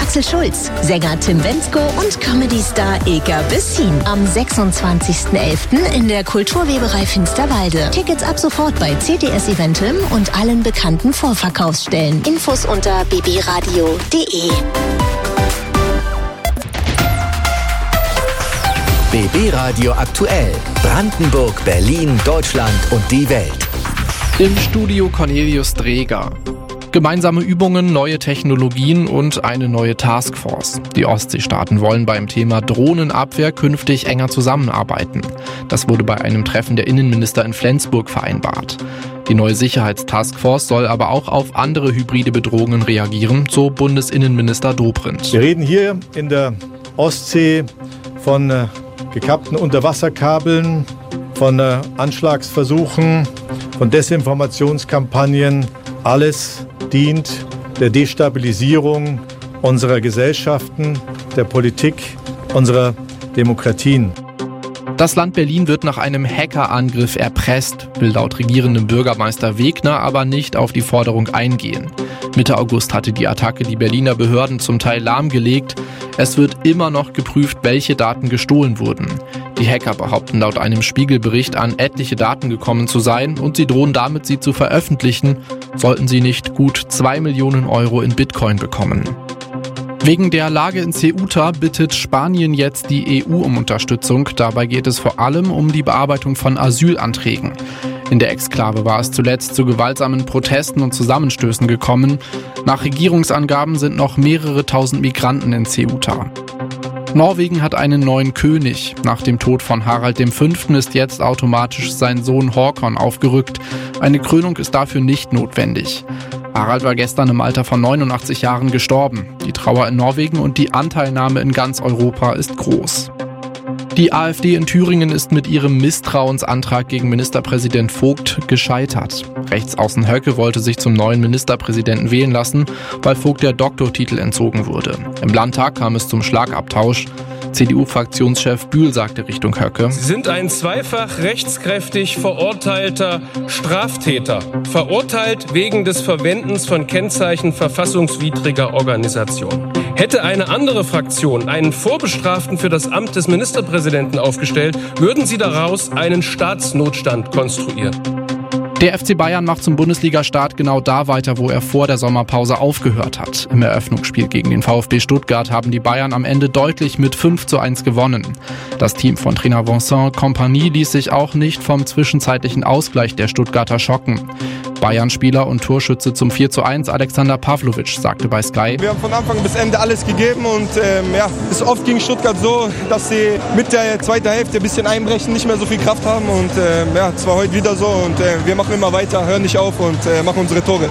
Axel Schulz, Sänger Tim Bendzko und Comedy-Star Ilka Bessin. Am 26.11. in der Kulturweberei Finsterwalde. Tickets ab sofort bei CTS Eventim und allen bekannten Vorverkaufsstellen. Infos unter bbradio.de. BB Radio aktuell. Brandenburg, Berlin, Deutschland und die Welt. Im Studio Cornelius Dreger. Gemeinsame Übungen, neue Technologien und eine neue Taskforce. Die Ostseestaaten wollen beim Thema Drohnenabwehr künftig enger zusammenarbeiten. Das wurde bei einem Treffen der Innenminister in Flensburg vereinbart. Die neue Sicherheitstaskforce soll aber auch auf andere hybride Bedrohungen reagieren, so Bundesinnenminister Dobrindt. Wir reden hier in der Ostsee von gekappten Unterwasserkabeln, von Anschlagsversuchen, von Desinformationskampagnen. Alles dient der Destabilisierung unserer Gesellschaften, der Politik, unserer Demokratien. Das Land Berlin wird nach einem Hackerangriff erpresst, will laut regierendem Bürgermeister Wegner aber nicht auf die Forderung eingehen. Mitte August hatte die Attacke die Berliner Behörden zum Teil lahmgelegt. Es wird immer noch geprüft, welche Daten gestohlen wurden. Die Hacker behaupten laut einem Spiegelbericht an etliche Daten gekommen zu sein und sie drohen damit, sie zu veröffentlichen, sollten sie nicht gut 2 Millionen Euro in Bitcoin bekommen. Wegen der Lage in Ceuta bittet Spanien jetzt die EU um Unterstützung. Dabei geht es vor allem um die Bearbeitung von Asylanträgen. In der Exklave war es zuletzt zu gewaltsamen Protesten und Zusammenstößen gekommen. Nach Regierungsangaben sind noch mehrere tausend Migranten in Ceuta. Norwegen hat einen neuen König. Nach dem Tod von Harald V. ist jetzt automatisch sein Sohn Håkon aufgerückt. Eine Krönung ist dafür nicht notwendig. Harald war gestern im Alter von 89 Jahren gestorben. Die Trauer in Norwegen und die Anteilnahme in ganz Europa ist groß. Die AfD in Thüringen ist mit ihrem Misstrauensantrag gegen Ministerpräsident Vogt gescheitert. Rechtsaußen Höcke wollte sich zum neuen Ministerpräsidenten wählen lassen, weil Vogt der Doktortitel entzogen wurde. Im Landtag kam es zum Schlagabtausch. CDU-Fraktionschef Bühl sagte Richtung Höcke: Sie sind ein zweifach rechtskräftig verurteilter Straftäter. Verurteilt wegen des Verwendens von Kennzeichen verfassungswidriger Organisation. Hätte eine andere Fraktion einen Vorbestraften für das Amt des Ministerpräsidenten aufgestellt, würden sie daraus einen Staatsnotstand konstruieren. Der FC Bayern macht zum Bundesliga-Start genau da weiter, wo er vor der Sommerpause aufgehört hat. Im Eröffnungsspiel gegen den VfB Stuttgart haben die Bayern am Ende deutlich mit 5:1 gewonnen. Das Team von Trainer Vincent Kompany ließ sich auch nicht vom zwischenzeitlichen Ausgleich der Stuttgarter schocken. Bayern-Spieler und Torschütze zum 4:1 Alexander Pavlovic sagte bei Sky: Wir haben von Anfang bis Ende alles gegeben und es ist oft gegen Stuttgart so, dass sie mit der zweiten Hälfte ein bisschen einbrechen, nicht mehr so viel Kraft haben und es war heute wieder so und wir machen immer weiter, hören nicht auf und machen unsere Tore.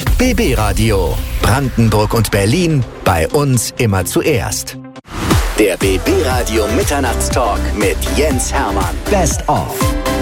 BB Radio. Brandenburg und Berlin. Bei uns immer zuerst. Der BB Radio Mitternachtstalk mit Jens Hermann. Best of.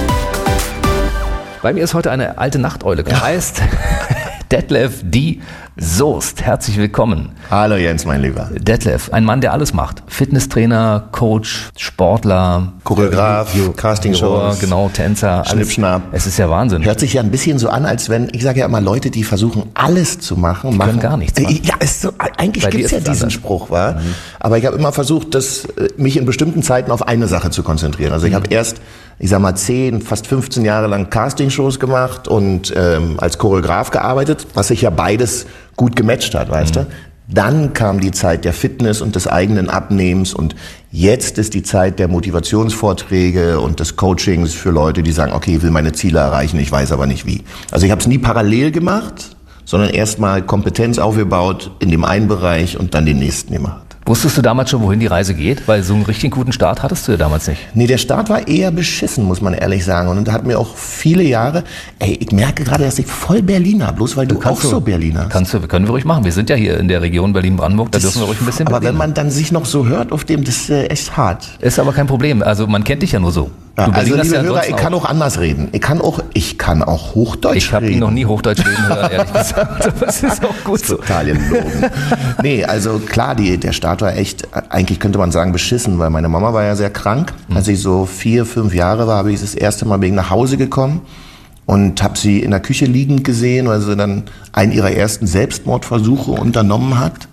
Bei mir ist heute eine alte Nachteule. Heißt Detlef die Soest. Herzlich willkommen. Hallo Jens, mein Lieber. Detlef, ein Mann, der alles macht. Fitnesstrainer, Coach, Sportler, Choreograf, Castingshows, genau, Tänzer, Schnippschnapp. Es ist ja Wahnsinn. Hört sich ja ein bisschen so an, als wenn, ich sage ja immer, Leute, die versuchen alles zu machen, können gar nichts machen. Ja, eigentlich gibt es ja diesen Spruch, wa? Aber ich habe immer versucht, mich in bestimmten Zeiten auf eine Sache zu konzentrieren. Also ich habe erst, 10, fast 15 Jahre lang Castingshows gemacht und als Choreograf gearbeitet, was sich ja beides gut gematcht hat, weißt du? Dann kam die Zeit der Fitness und des eigenen Abnehmens und jetzt ist die Zeit der Motivationsvorträge und des Coachings für Leute, die sagen, okay, ich will meine Ziele erreichen, ich weiß aber nicht wie. Also ich habe es nie parallel gemacht, sondern erstmal Kompetenz aufgebaut in dem einen Bereich und dann den nächsten gemacht. Wusstest du damals schon, wohin die Reise geht? Weil so einen richtig guten Start hattest du ja damals nicht. Nee, der Start war eher beschissen, muss man ehrlich sagen. Und da hat mir auch viele Jahre, ich merke gerade, dass ich voll Berliner, bloß weil du auch so Berliner kannst. Können wir ruhig machen. Wir sind ja hier in der Region Berlin-Brandenburg, da dürfen wir ruhig ein bisschen Aber Berlin. Wenn man dann sich noch so hört auf dem, das ist echt hart. Ist aber kein Problem. Also man kennt dich ja nur so. Ja, also liebe Hörer, ich kann auch anders reden. Ich kann auch Hochdeutsch reden. Ich habe ihn noch nie Hochdeutsch reden hören, ehrlich gesagt. Aber es ist auch gut so. Total gelogen. Nee, also klar, der Start war echt, eigentlich könnte man sagen, beschissen, weil meine Mama war ja sehr krank. Als ich so 4, 5 Jahre war, habe ich das erste Mal wegen nach Hause gekommen und habe sie in der Küche liegend gesehen, weil sie dann einen ihrer ersten Selbstmordversuche unternommen hat.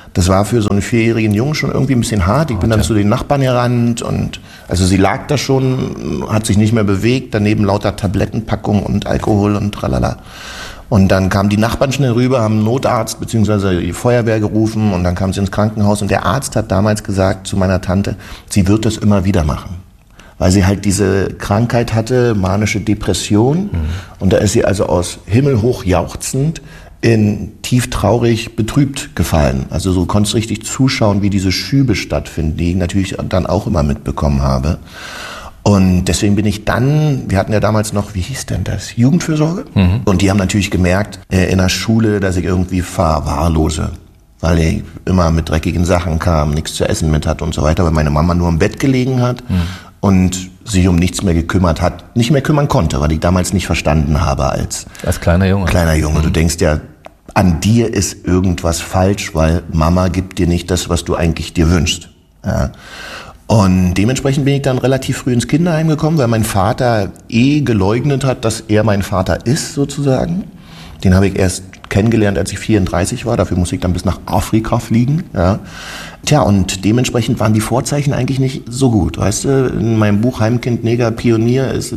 Das war für so einen 4-jährigen Jungen schon irgendwie ein bisschen hart. Ich bin dann zu den Nachbarn gerannt und also sie lag da schon, hat sich nicht mehr bewegt, daneben lauter Tablettenpackungen und Alkohol und tralala. Und dann kamen die Nachbarn schnell rüber, haben einen Notarzt bzw. die Feuerwehr gerufen und dann kam sie ins Krankenhaus und der Arzt hat damals gesagt zu meiner Tante, sie wird das immer wieder machen. Weil sie halt diese Krankheit hatte, manische Depression. Und da ist sie also aus himmelhoch jauchzend in tief traurig betrübt gefallen. Also so konntest richtig zuschauen, wie diese Schübe stattfinden, die ich natürlich dann auch immer mitbekommen habe. Und deswegen bin ich dann, wir hatten ja damals noch, wie hieß denn das, Jugendfürsorge? Und die haben natürlich gemerkt in der Schule, dass ich irgendwie verwahrlose, weil ich immer mit dreckigen Sachen kam, nichts zu essen mit hatte und so weiter, weil meine Mama nur im Bett gelegen hat und sich um nichts mehr gekümmert hat, nicht mehr kümmern konnte, weil ich damals nicht verstanden habe als kleiner Junge. Kleiner Junge. Du denkst ja, an dir ist irgendwas falsch, weil Mama gibt dir nicht das, was du eigentlich dir wünschst. Ja. Und dementsprechend bin ich dann relativ früh ins Kinderheim gekommen, weil mein Vater geleugnet hat, dass er mein Vater ist, sozusagen. Den habe ich erst kennengelernt, als ich 34 war. Dafür musste ich dann bis nach Afrika fliegen. Ja. Tja, und dementsprechend waren die Vorzeichen eigentlich nicht so gut. Weißt du, in meinem Buch Heimkind, Neger, Pionier ist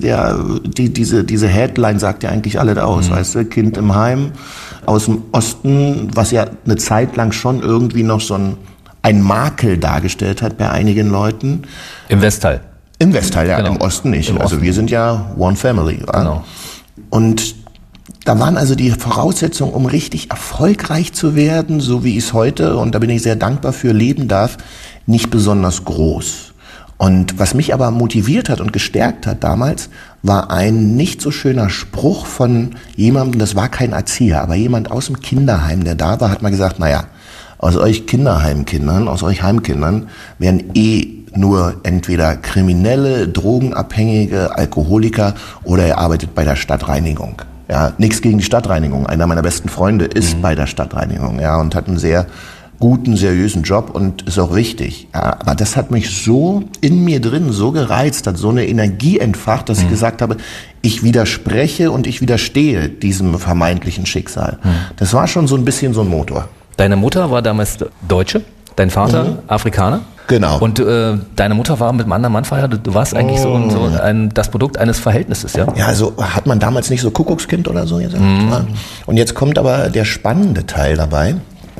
diese Headline sagt ja eigentlich alles aus. Weißt du, Kind im Heim aus dem Osten, was ja eine Zeit lang schon irgendwie noch so ein Makel dargestellt hat bei einigen Leuten. Im Westteil. Im Westteil, ja, genau. Im Osten nicht. Im also Osten. wir sind ja One Family. Ja? Genau. Und da waren also die Voraussetzungen, um richtig erfolgreich zu werden, so wie ich es heute, und da bin ich sehr dankbar für, leben darf, nicht besonders groß. Und was mich aber motiviert hat und gestärkt hat damals, war ein nicht so schöner Spruch von jemandem, das war kein Erzieher, aber jemand aus dem Kinderheim, der da war, hat mal gesagt, naja, aus euch Kinderheimkindern, aus euch Heimkindern werden nur entweder Kriminelle, Drogenabhängige, Alkoholiker oder ihr arbeitet bei der Stadtreinigung. Ja, nichts gegen die Stadtreinigung. Einer meiner besten Freunde ist bei der Stadtreinigung, ja, und hat einen sehr guten, seriösen Job und ist auch wichtig. Ja, aber das hat mich so in mir drin so gereizt, hat so eine Energie entfacht, dass ich gesagt habe, ich widerspreche und ich widerstehe diesem vermeintlichen Schicksal. Das war schon so ein bisschen so ein Motor. Deine Mutter war damals Deutsche, dein Vater Afrikaner. Genau. Und deine Mutter war mit einem anderen Mann verheiratet. Du warst eigentlich das Produkt eines Verhältnisses, ja? Ja, also hat man damals nicht so Kuckuckskind oder so gesagt. Ja. Und jetzt kommt aber der spannende Teil dabei.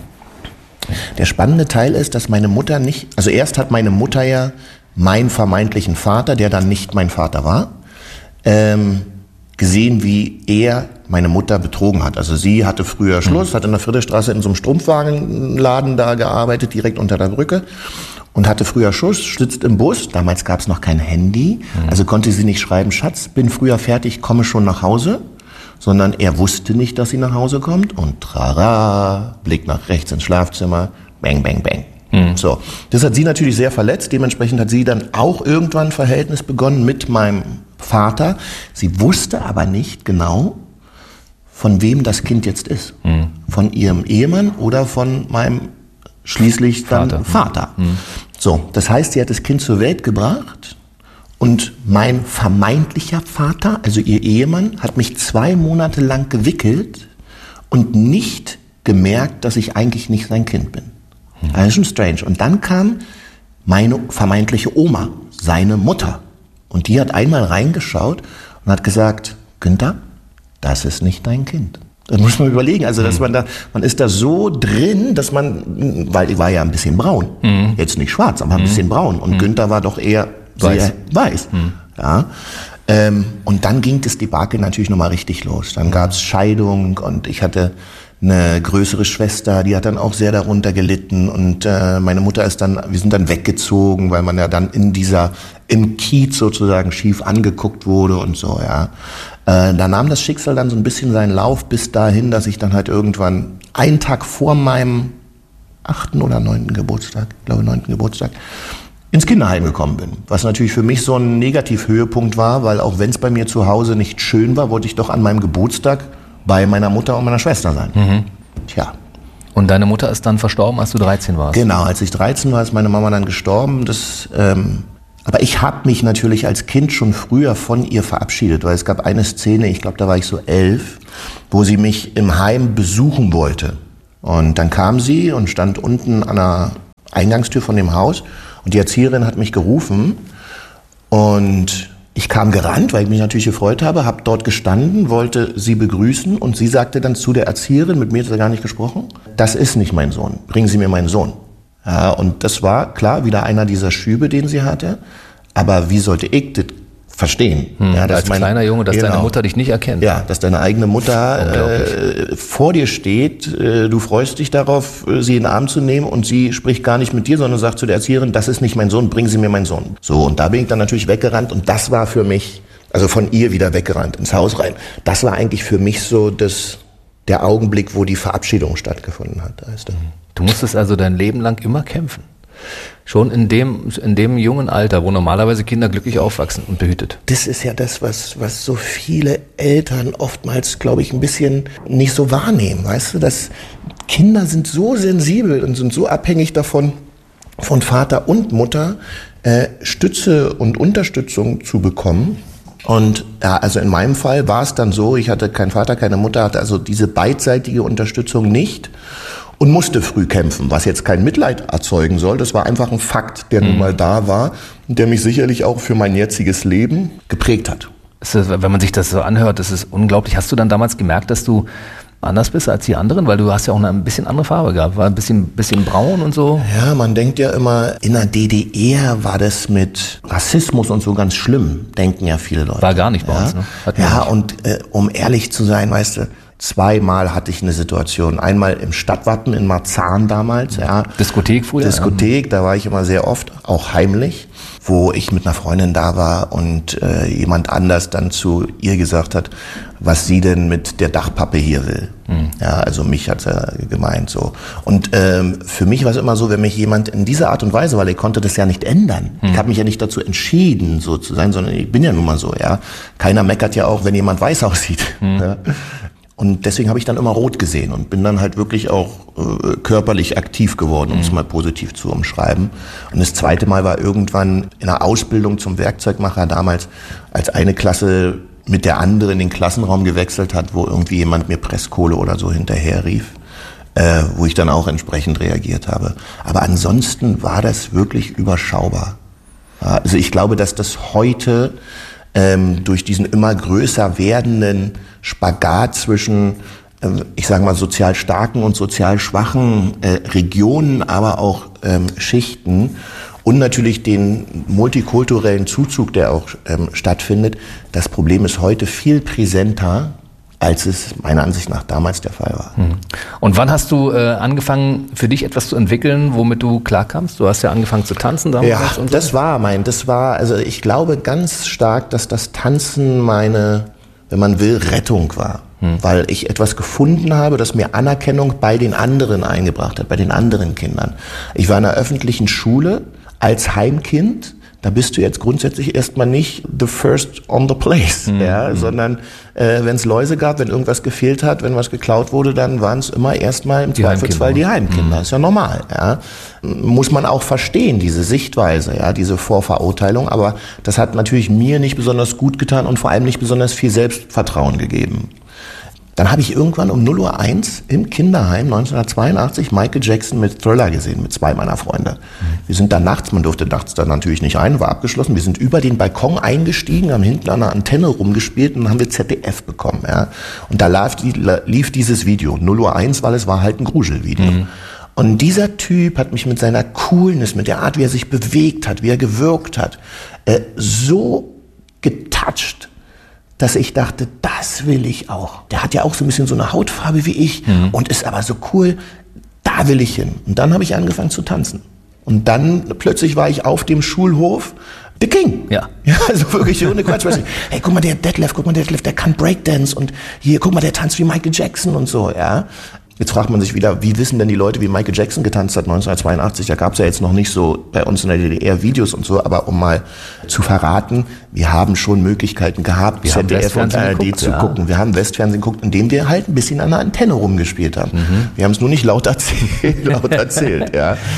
Der spannende Teil ist, dass meine Mutter nicht, also erst hat meine Mutter ja meinen vermeintlichen Vater, der dann nicht mein Vater war, gesehen, wie er meine Mutter betrogen hat. Also sie hatte früher Schluss, hat in der Friedrichstraße in so einem Strumpfwagenladen da gearbeitet, direkt unter der Brücke. Und hatte früher Schluss, sitzt im Bus, damals gab es noch kein Handy, also konnte sie nicht schreiben, Schatz, bin früher fertig, komme schon nach Hause, sondern er wusste nicht, dass sie nach Hause kommt und trara, Blick nach rechts ins Schlafzimmer, bang, bang, bang. So, das hat sie natürlich sehr verletzt, dementsprechend hat sie dann auch irgendwann ein Verhältnis begonnen mit meinem Vater. Sie wusste aber nicht genau, von wem das Kind jetzt ist. Von ihrem Ehemann oder von meinem schließlich dann Vater. So, das heißt, sie hat das Kind zur Welt gebracht und mein vermeintlicher Vater, also ihr Ehemann, hat mich 2 Monate lang gewickelt und nicht gemerkt, dass ich eigentlich nicht sein Kind bin. Das ist schon strange. Und dann kam meine vermeintliche Oma, seine Mutter. Und die hat einmal reingeschaut und hat gesagt, Günther, das ist nicht dein Kind. Das muss man überlegen, also dass man ist da so drin, dass man, weil ich war ja ein bisschen braun, jetzt nicht schwarz, aber ein bisschen braun und Günther war doch eher weiß. Ja. Und dann ging das Debakel natürlich nochmal richtig los. Dann gab's Scheidung und ich hatte eine größere Schwester, die hat dann auch sehr darunter gelitten und meine Mutter wir sind dann weggezogen, weil man ja dann im Kiez sozusagen schief angeguckt wurde und so, ja. Da nahm das Schicksal dann so ein bisschen seinen Lauf bis dahin, dass ich dann halt irgendwann einen Tag vor meinem 8. oder 9. Geburtstag, ich glaube 9. Geburtstag, ins Kinderheim gekommen bin. Was natürlich für mich so ein Negativhöhepunkt war, weil auch wenn es bei mir zu Hause nicht schön war, wollte ich doch an meinem Geburtstag bei meiner Mutter und meiner Schwester sein. Tja. Und deine Mutter ist dann verstorben, als du 13 warst? Genau, als ich 13 war, ist meine Mama dann gestorben. Aber ich habe mich natürlich als Kind schon früher von ihr verabschiedet, weil es gab eine Szene, ich glaube, da war ich so 11, wo sie mich im Heim besuchen wollte. Und dann kam sie und stand unten an der Eingangstür von dem Haus und die Erzieherin hat mich gerufen und ich kam gerannt, weil ich mich natürlich gefreut habe, habe dort gestanden, wollte sie begrüßen und sie sagte dann zu der Erzieherin, mit mir hat sie gar nicht gesprochen, das ist nicht mein Sohn, bringen Sie mir meinen Sohn. Ja, und das war klar wieder einer dieser Schübe, den sie hatte, aber wie sollte ich das verstehen? Ja, als kleiner Junge, dass deine Mutter dich nicht erkennt. Ja, dass deine eigene Mutter vor dir steht, du freust dich darauf, sie in den Arm zu nehmen und sie spricht gar nicht mit dir, sondern sagt zu der Erzieherin, das ist nicht mein Sohn, bringen Sie mir meinen Sohn. So, und da bin ich dann natürlich weggerannt und das war für mich, also von ihr wieder weggerannt, ins Haus rein. Das war eigentlich für mich so der Augenblick, wo die Verabschiedung stattgefunden hat. Weißt du? Du musstest also dein Leben lang immer kämpfen. Schon in dem jungen Alter, wo normalerweise Kinder glücklich aufwachsen und behütet. Das ist ja das, was so viele Eltern oftmals, glaube ich, ein bisschen nicht so wahrnehmen. Weißt du, dass Kinder sind so sensibel und sind so abhängig davon, von Vater und Mutter Stütze und Unterstützung zu bekommen. Und ja, also in meinem Fall war es dann so, ich hatte keinen Vater, keine Mutter, hatte also diese beidseitige Unterstützung nicht. Und musste früh kämpfen, was jetzt kein Mitleid erzeugen soll. Das war einfach ein Fakt, der nun mal da war und der mich sicherlich auch für mein jetziges Leben geprägt hat. Wenn man sich das so anhört, das ist unglaublich. Hast du dann damals gemerkt, dass du anders bist als die anderen? Weil du hast ja auch ein bisschen andere Farbe gehabt, war ein bisschen braun und so. Ja, man denkt ja immer, in der DDR war das mit Rassismus und so ganz schlimm, denken ja viele Leute. War gar nicht bei uns, ne? Ja, und um ehrlich zu sein, weißt du, zweimal hatte ich eine Situation. Einmal im Stadtwappen in Marzahn damals. Ja. Diskothek früher? Diskothek, da war ich immer sehr oft, auch heimlich, wo ich mit einer Freundin da war und jemand anders dann zu ihr gesagt hat, was sie denn mit der Dachpappe hier will. Ja, also mich hat er gemeint so. Und für mich war es immer so, wenn mich jemand in dieser Art und Weise, weil ich konnte das ja nicht ändern. Ich habe mich ja nicht dazu entschieden, so zu sein, sondern ich bin ja nun mal so. Ja, keiner meckert ja auch, wenn jemand weiß aussieht. Ja? Und deswegen habe ich dann immer rot gesehen und bin dann halt wirklich auch körperlich aktiv geworden, um es mal positiv zu umschreiben. Und das zweite Mal war irgendwann in der Ausbildung zum Werkzeugmacher damals, als eine Klasse mit der anderen in den Klassenraum gewechselt hat, wo irgendwie jemand mir Presskohle oder so hinterher rief, wo ich dann auch entsprechend reagiert habe. Aber ansonsten war das wirklich überschaubar. Ja, also ich glaube, dass das heute durch diesen immer größer werdenden Spagat zwischen, ich sage mal, sozial starken und sozial schwachen Regionen, aber auch Schichten und natürlich den multikulturellen Zuzug, der auch stattfindet. Das Problem ist heute viel präsenter, als es meiner Ansicht nach damals der Fall war. Und wann hast du angefangen, für dich etwas zu entwickeln, womit du klarkamst? Du hast ja angefangen zu tanzen damals. Ja, und so. Also ich glaube ganz stark, dass das Tanzen meine, wenn man will, Rettung war. Weil ich etwas gefunden habe, das mir Anerkennung bei den anderen eingebracht hat, bei den anderen Kindern. Ich war in einer öffentlichen Schule als Heimkind. Da bist du jetzt grundsätzlich erstmal nicht the first on the place, sondern wenn es Läuse gab, wenn irgendwas gefehlt hat, wenn was geklaut wurde, dann waren es immer erstmal im Zweifelsfall die Heimkinder. Ist ja normal. Ja. Muss man auch verstehen, diese Sichtweise, ja, diese Vorverurteilung. Aber das hat natürlich mir nicht besonders gut getan und vor allem nicht besonders viel Selbstvertrauen gegeben. Dann habe ich irgendwann um 0:01 im Kinderheim 1982 Michael Jackson mit Thriller gesehen, mit 2 meiner Freunde. Wir sind da nachts, man durfte nachts dann natürlich nicht rein, war abgeschlossen. Wir sind über den Balkon eingestiegen, haben hinten an einer Antenne rumgespielt und dann haben wir ZDF bekommen. Ja. Und da lief dieses Video, 0:01, weil es war halt ein Gruselvideo. Und dieser Typ hat mich mit seiner Coolness, mit der Art, wie er sich bewegt hat, wie er gewirkt hat, so getoucht, dass ich dachte, das will ich auch. Der hat ja auch so ein bisschen so eine Hautfarbe wie ich und ist aber so cool, da will ich hin. Und dann habe ich angefangen zu tanzen. Und dann plötzlich war ich auf dem Schulhof The King. Ja, also wirklich ohne Quatsch. Hey, guck mal, der Detlef, der kann Breakdance und hier, guck mal, der tanzt wie Michael Jackson und so, ja. Jetzt fragt man sich wieder, wie wissen denn die Leute, wie Michael Jackson getanzt hat 1982? Da gab es ja jetzt noch nicht so bei uns in der DDR Videos und so, aber um mal zu verraten, wir haben schon Möglichkeiten gehabt, ZDF und ARD zu gucken. Wir haben Westfernsehen geguckt, indem wir halt ein bisschen an der Antenne rumgespielt haben. Wir haben es nur nicht laut erzählt, ja.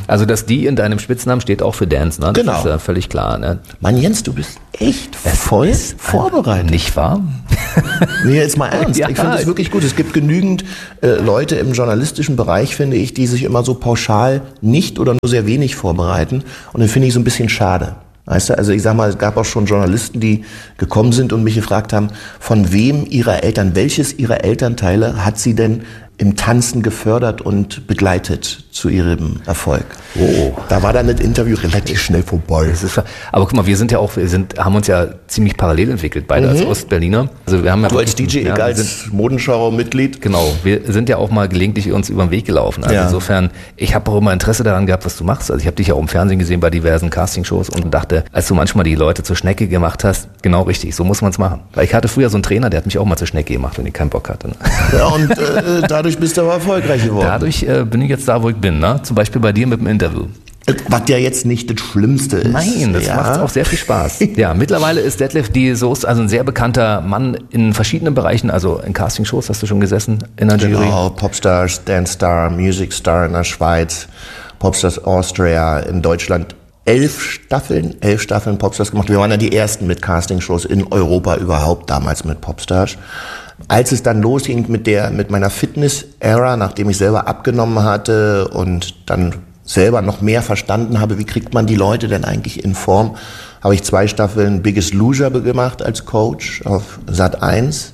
Also, dass die in deinem Spitznamen steht auch für Dance, ne? Das Genau. ist völlig klar, ne? Mann, Jens, du bist echt voll vorbereitet. Nicht wahr? Nee, jetzt mal ernst. Ja. Ich finde es wirklich gut. Es gibt genügend Leute im journalistischen Bereich, finde ich, die sich immer so pauschal nicht oder nur sehr wenig vorbereiten. Und dann finde ich so ein bisschen schade. Weißt du, also ich sag mal, es gab auch schon Journalisten, die gekommen sind und mich gefragt haben, von wem ihrer Eltern, welches ihrer Elternteile hat sie denn im Tanzen gefördert und begleitet zu ihrem Erfolg. Oh. Da war dann das Interview relativ schnell vorbei. Aber guck mal, haben uns ja ziemlich parallel entwickelt, beide als Ostberliner. Also wir haben ja Du als DJ, ja, als Modenschau-Mitglied. Genau, wir sind ja auch mal gelegentlich uns über den Weg gelaufen. Also insofern, ich habe auch immer Interesse daran gehabt, was du machst. Also ich habe dich ja auch im Fernsehen gesehen bei diversen Castingshows und dachte, als du manchmal die Leute zur Schnecke gemacht hast, genau richtig, so muss man es machen. Weil ich hatte früher so einen Trainer, der hat mich auch mal zur Schnecke gemacht, wenn ich keinen Bock hatte. Ja, und dadurch bist du aber erfolgreich geworden. Dadurch bin ich jetzt da, wo ich bin, ne? Zum Beispiel bei dir mit dem Interview. Was ja jetzt nicht das Schlimmste ist. Nein, das macht auch sehr viel Spaß. Ja, mittlerweile ist Detlef D. Soest also ein sehr bekannter Mann in verschiedenen Bereichen, also in Castingshows hast du schon gesessen, in der Jury. Genau, Popstars, Dance Star, Music Star in der Schweiz, Popstars Austria in Deutschland. 11 Staffeln Popstars gemacht. Wir waren ja die ersten mit Castingshows in Europa überhaupt damals mit Popstars. Als es dann losging mit meiner Fitness-Ära, nachdem ich selber abgenommen hatte und dann selber noch mehr verstanden habe, wie kriegt man die Leute denn eigentlich in Form, habe ich 2 Staffeln Biggest Loser gemacht als Coach auf Sat.1.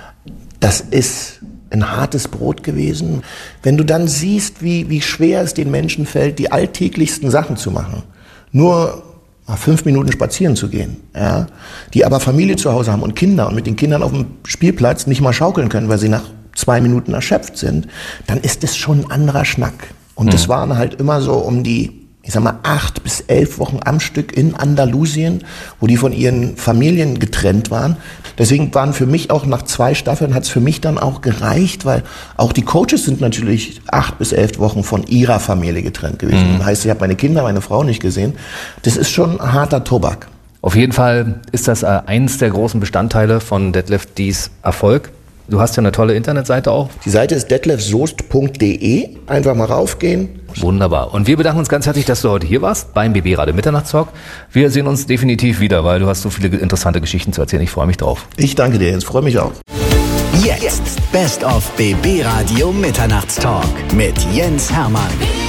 Das ist ein hartes Brot gewesen. Wenn du dann siehst, wie schwer es den Menschen fällt, die alltäglichsten Sachen zu machen, nur 5 Minuten spazieren zu gehen, ja, die aber Familie zu Hause haben und Kinder und mit den Kindern auf dem Spielplatz nicht mal schaukeln können, weil sie nach 2 Minuten erschöpft sind, dann ist es schon ein anderer Schnack. Und das waren halt immer so um die, 8 bis 11 Wochen am Stück in Andalusien, wo die von ihren Familien getrennt waren. Deswegen waren für mich auch nach 2 Staffeln, hat es für mich dann auch gereicht, weil auch die Coaches sind natürlich 8 bis 11 Wochen von ihrer Familie getrennt gewesen. Das heißt, ich habe meine Kinder, meine Frau nicht gesehen. Das ist schon harter Tobak. Auf jeden Fall ist das eins der großen Bestandteile von Detlef D.'s Erfolg. Du hast ja eine tolle Internetseite auch. Die Seite ist detlefsoest.de. Einfach mal raufgehen. Wunderbar. Und wir bedanken uns ganz herzlich, dass du heute hier warst beim BB Radio Mitternachtstalk. Wir sehen uns definitiv wieder, weil du hast so viele interessante Geschichten zu erzählen. Ich freue mich drauf. Ich danke dir, Jens. Freue mich auch. Jetzt Best of BB Radio Mitternachtstalk mit Jens Hermann.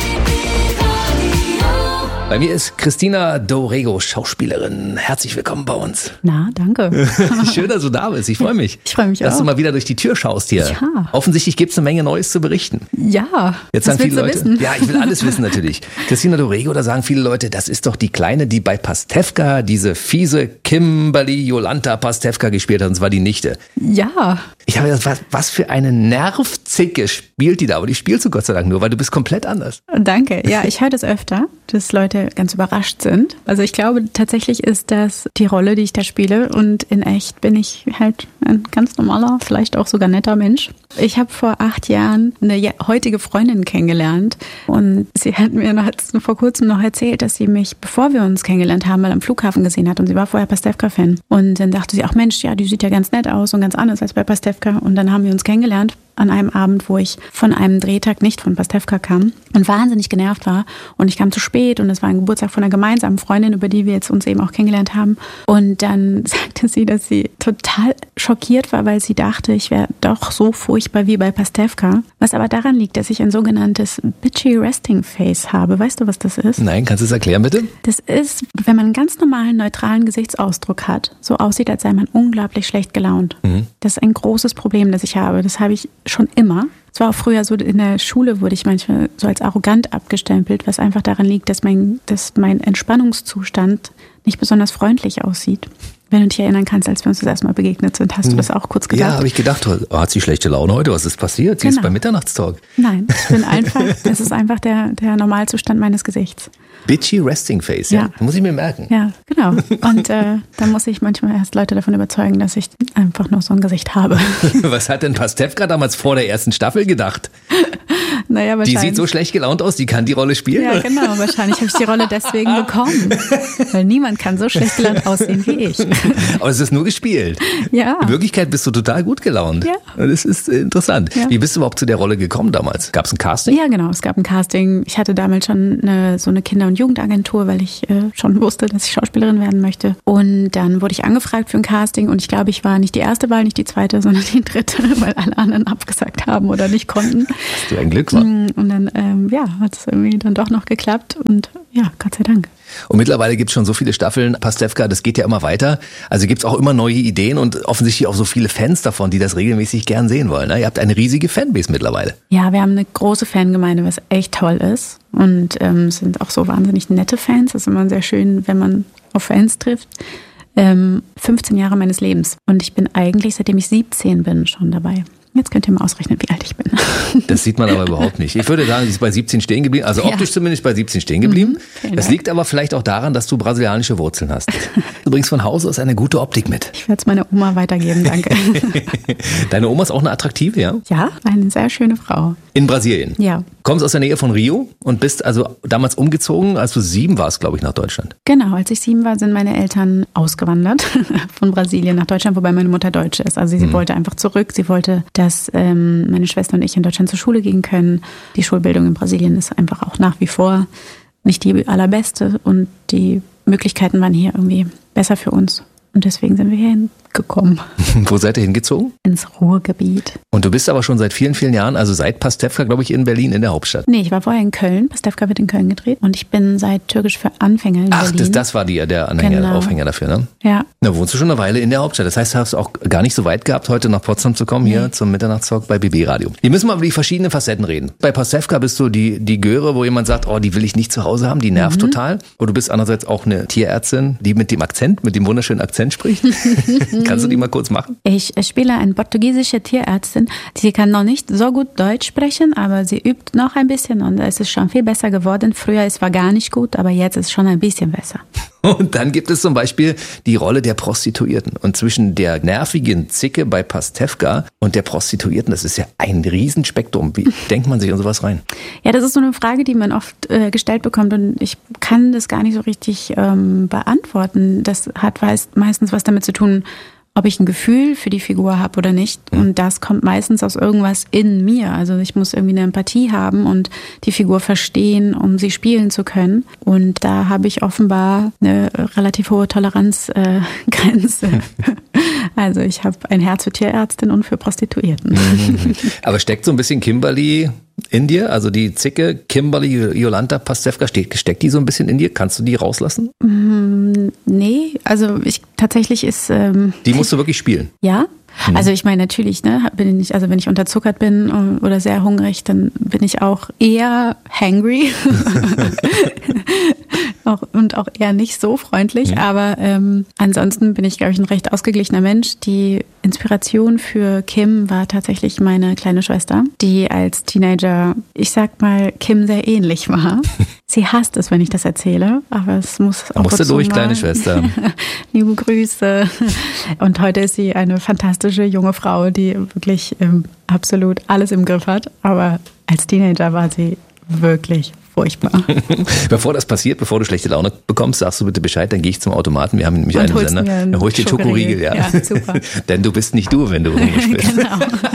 Bei mir ist Christina Dorego, Schauspielerin. Herzlich willkommen bei uns. Na, danke. Schön, dass du da bist. Ich freue mich. Ich freue mich dass auch. Du mal wieder durch die Tür schaust hier. Ja. Offensichtlich gibt es eine Menge Neues zu berichten. Ja. Jetzt sagen viele Leute. Wissen? Ja, ich will alles wissen natürlich. Christina Dorego, da sagen viele Leute, das ist doch die Kleine, die bei Pastewka diese fiese Kimberly Jolanta Pastewka gespielt hat. Und zwar die Nichte. Ja. Ich habe gedacht, was für eine Nervzicke spielt die da? Aber die spielst du Gott sei Dank nur, weil du bist komplett anders. Danke. Ja, ich höre das öfter, dass Leute ganz überrascht sind. Also ich glaube, tatsächlich ist das die Rolle, die ich da spiele. Und in echt bin ich halt ein ganz normaler, vielleicht auch sogar netter Mensch. Ich habe vor 8 Jahren eine heutige Freundin kennengelernt. Und sie hat mir vor kurzem noch erzählt, dass sie mich, bevor wir uns kennengelernt haben, mal am Flughafen gesehen hat. Und sie war vorher Pastewka-Fan. Und dann dachte sie, ach Mensch, ja, die sieht ja ganz nett aus und ganz anders als bei Pastewka. Und dann haben wir uns kennengelernt an einem Abend, wo ich von einem Drehtag nicht von Pastewka kam und wahnsinnig genervt war. Und ich kam zu spät und es war ein Geburtstag von einer gemeinsamen Freundin, über die wir jetzt uns eben auch kennengelernt haben. Und dann sagte sie, dass sie total schockiert war, weil sie dachte, ich wäre doch so furchtbar wie bei Pastewka. Was aber daran liegt, dass ich ein sogenanntes bitchy resting face habe. Weißt du, was das ist? Nein, kannst du es erklären, bitte? Das ist, wenn man einen ganz normalen, neutralen Gesichtsausdruck hat, so aussieht, als sei man unglaublich schlecht gelaunt. Das ist ein großes Problem, das ich habe. Das habe ich schon immer. Es war auch früher so, in der Schule wurde ich manchmal so als arrogant abgestempelt, was einfach daran liegt, dass mein Entspannungszustand nicht besonders freundlich aussieht. Wenn du dich erinnern kannst, als wir uns das erste Mal begegnet sind, hast du das auch kurz gedacht? Ja, habe ich gedacht, hat sie schlechte Laune heute? Was ist passiert? Sie ist beim Mitternachtstalk. Nein, das ist einfach der Normalzustand meines Gesichts. Bitchy Resting Face, ja. Muss ich mir merken. Ja, genau. Und da muss ich manchmal erst Leute davon überzeugen, dass ich einfach nur so ein Gesicht habe. Was hat denn Pastewka damals vor der ersten Staffel gedacht? Naja, die sieht so schlecht gelaunt aus, die kann die Rolle spielen? Ja, genau. Wahrscheinlich habe ich die Rolle deswegen bekommen. Weil niemand kann so schlecht gelaunt aussehen wie ich. Aber es ist nur gespielt. Ja. In Wirklichkeit bist du total gut gelaunt. Ja. Das ist interessant. Ja. Wie bist du überhaupt zu der Rolle gekommen damals? Gab es ein Casting? Ja, genau. Es gab ein Casting. Ich hatte damals schon so eine Kinder- und Jugendagentur, weil ich schon wusste, dass ich Schauspielerin werden möchte. Und dann wurde ich angefragt für ein Casting und ich glaube, ich war nicht die erste Wahl, nicht die zweite, sondern die dritte, weil alle anderen abgesagt haben oder nicht konnten. Hast du ein Glück, wa? Und dann, hat es irgendwie dann doch noch geklappt und ja, Gott sei Dank. Und mittlerweile gibt es schon so viele Staffeln, Pastewka, das geht ja immer weiter. Also gibt es auch immer neue Ideen und offensichtlich auch so viele Fans davon, die das regelmäßig gern sehen wollen. Ne? Ihr habt eine riesige Fanbase mittlerweile. Ja, wir haben eine große Fangemeinde, was echt toll ist. Und sind auch so wahnsinnig nette Fans. Das ist immer sehr schön, wenn man auf Fans trifft. 15 Jahre meines Lebens. Und ich bin eigentlich, seitdem ich 17 bin, schon dabei. Jetzt könnt ihr mal ausrechnen, wie alt ich bin. Das sieht man aber überhaupt nicht. Ich würde sagen, sie ist bei 17 stehen geblieben, also optisch zumindest bei 17 stehen geblieben. Das liegt aber vielleicht auch daran, dass du brasilianische Wurzeln hast. Du bringst von Haus aus eine gute Optik mit. Ich werde es meiner Oma weitergeben, danke. Deine Oma ist auch eine attraktive, ja? Ja, eine sehr schöne Frau. In Brasilien? Ja. Kommst aus der Nähe von Rio und bist also damals umgezogen, als du 7 warst, glaube ich, nach Deutschland. Genau, als ich 7 war, sind meine Eltern ausgewandert von Brasilien nach Deutschland, wobei meine Mutter Deutsche ist. Also sie wollte einfach zurück. Sie wollte, dass meine Schwester und ich in Deutschland zur Schule gehen können. Die Schulbildung in Brasilien ist einfach auch nach wie vor nicht die allerbeste und die Möglichkeiten waren hier irgendwie besser für uns. Und deswegen sind wir hierhin gekommen. Wo seid ihr hingezogen? Ins Ruhrgebiet. Und du bist aber schon seit vielen, vielen Jahren, also seit Pastewka, glaube ich, in Berlin, in der Hauptstadt. Nee, ich war vorher in Köln. Pastewka wird in Köln gedreht. Und ich bin seit Türkisch für Anfänger in Berlin. Ach, das war der Anhänger, Aufhänger dafür, ne? Ja. Da wohnst du schon eine Weile in der Hauptstadt. Das heißt, du hast auch gar nicht so weit gehabt, heute nach Potsdam zu kommen, hier zum Mitternachtstalk bei BB Radio. Wir müssen mal über die verschiedenen Facetten reden. Bei Pastewka bist du die Göre, wo jemand sagt, oh, die will ich nicht zu Hause haben, die nervt total. Und du bist andererseits auch eine Tierärztin, die mit dem wunderschönen Akzent spricht. Kannst du die mal kurz machen? Ich spiele eine portugiesische Tierärztin. Sie kann noch nicht so gut Deutsch sprechen, aber sie übt noch ein bisschen und es ist schon viel besser geworden. Früher es war gar nicht gut, aber jetzt ist es schon ein bisschen besser. Und dann gibt es zum Beispiel die Rolle der Prostituierten. Und zwischen der nervigen Zicke bei Pastewka und der Prostituierten, das ist ja ein Riesenspektrum. Wie denkt man sich in sowas rein? Ja, das ist so eine Frage, die man oft gestellt bekommt und ich kann das gar nicht so richtig beantworten. Das hat meistens was damit zu tun, ob ich ein Gefühl für die Figur habe oder nicht. Und das kommt meistens aus irgendwas in mir. Also ich muss irgendwie eine Empathie haben und die Figur verstehen, um sie spielen zu können. Und da habe ich offenbar eine relativ hohe Toleranzgrenze. Also ich habe ein Herz für Tierärztin und für Prostituierten. Aber steckt so ein bisschen Kimberly in dir? Also die Zicke, Kimberly Jolanta Pastewka, steckt die so ein bisschen in dir? Kannst du die rauslassen? Nee, also tatsächlich ist... die musst du wirklich spielen? Ja. Also ich meine natürlich, wenn ich unterzuckert bin oder sehr hungrig, dann bin ich auch eher hangry und auch eher nicht so freundlich. Aber ansonsten bin ich, glaube ich, ein recht ausgeglichener Mensch. Die Inspiration für Kim war tatsächlich meine kleine Schwester, die als Teenager, ich sag mal, Kim sehr ähnlich war. Sie hasst es, wenn ich das erzähle, aber es muss auch musst du durch, kleine Schwester. Liebe Grüße. Und heute ist sie eine fantastische junge Frau, die wirklich absolut alles im Griff hat. Aber als Teenager war sie wirklich furchtbar. Bevor das passiert, bevor du schlechte Laune bekommst, sagst du bitte Bescheid, dann gehe ich zum Automaten. Wir haben nämlich einen Sender. Dann hol ich dir Schokoriegel. Ja, super. Denn du bist nicht du, wenn du hungrig bist. Genau.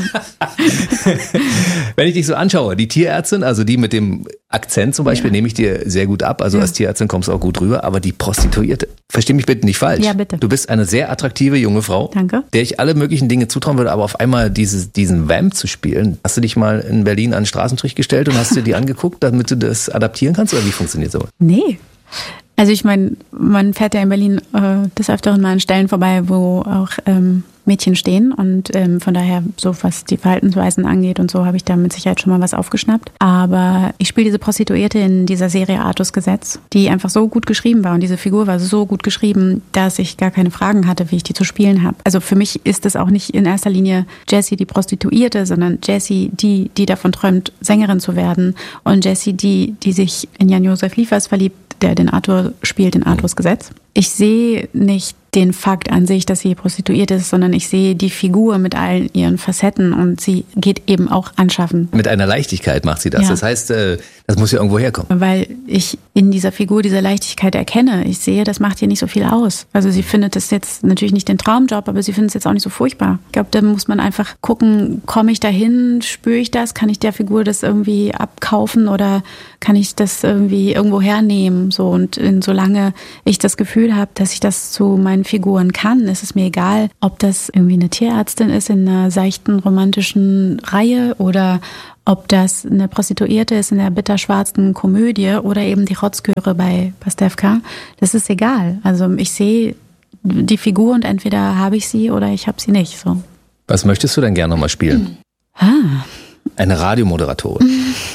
Wenn ich dich so anschaue, die Tierärztin, also die mit dem Akzent zum Beispiel, nehme ich dir sehr gut ab. Also als Tierärztin kommst du auch gut rüber. Aber die Prostituierte, versteh mich bitte nicht falsch. Ja, bitte. Du bist eine sehr attraktive junge Frau, Danke. Der ich alle möglichen Dinge zutrauen würde, aber auf einmal diesen Vamp zu spielen. Hast du dich mal in Berlin an den Straßenstrich gestellt und hast dir die angeguckt, damit du das adaptieren kannst? Oder wie funktioniert sowas? Nee. Also ich meine, man fährt ja in Berlin des Öfteren mal an Stellen vorbei, wo auch Mädchen stehen und von daher, so was die Verhaltensweisen angeht und so, habe ich da mit Sicherheit schon mal was aufgeschnappt. Aber ich spiele diese Prostituierte in dieser Serie Artus Gesetz, die einfach so gut geschrieben war und diese Figur war so gut geschrieben, dass ich gar keine Fragen hatte, wie ich die zu spielen habe. Also für mich ist es auch nicht in erster Linie Jessie die Prostituierte, sondern Jessie die davon träumt, Sängerin zu werden und Jessie die sich in Jan-Josef Liefers verliebt, der den Arthur spielt, in Arthurs Gesetz. Ich sehe nicht den Fakt an sich, dass sie prostituiert ist, sondern ich sehe die Figur mit allen ihren Facetten und sie geht eben auch anschaffen. Mit einer Leichtigkeit macht sie das. Ja. Das heißt, das muss ja irgendwo herkommen. Weil ich in dieser Figur diese Leichtigkeit erkenne. Ich sehe, das macht ihr nicht so viel aus. Also sie findet das jetzt natürlich nicht den Traumjob, aber sie findet es jetzt auch nicht so furchtbar. Ich glaube, da muss man einfach gucken, komme ich dahin, spüre ich das, kann ich der Figur das irgendwie abkaufen oder kann ich das irgendwie irgendwo hernehmen? So, und solange ich das Gefühl habe, dass ich das zu meinen Figuren kann, ist es mir egal, ob das irgendwie eine Tierärztin ist in einer seichten romantischen Reihe oder ob das eine Prostituierte ist in der bitterschwarzen Komödie oder eben die Rotzköre bei Pastewka. Das ist egal. Also ich sehe die Figur und entweder habe ich sie oder ich habe sie nicht. So. Was möchtest du denn gerne nochmal spielen? Eine Radiomoderatorin.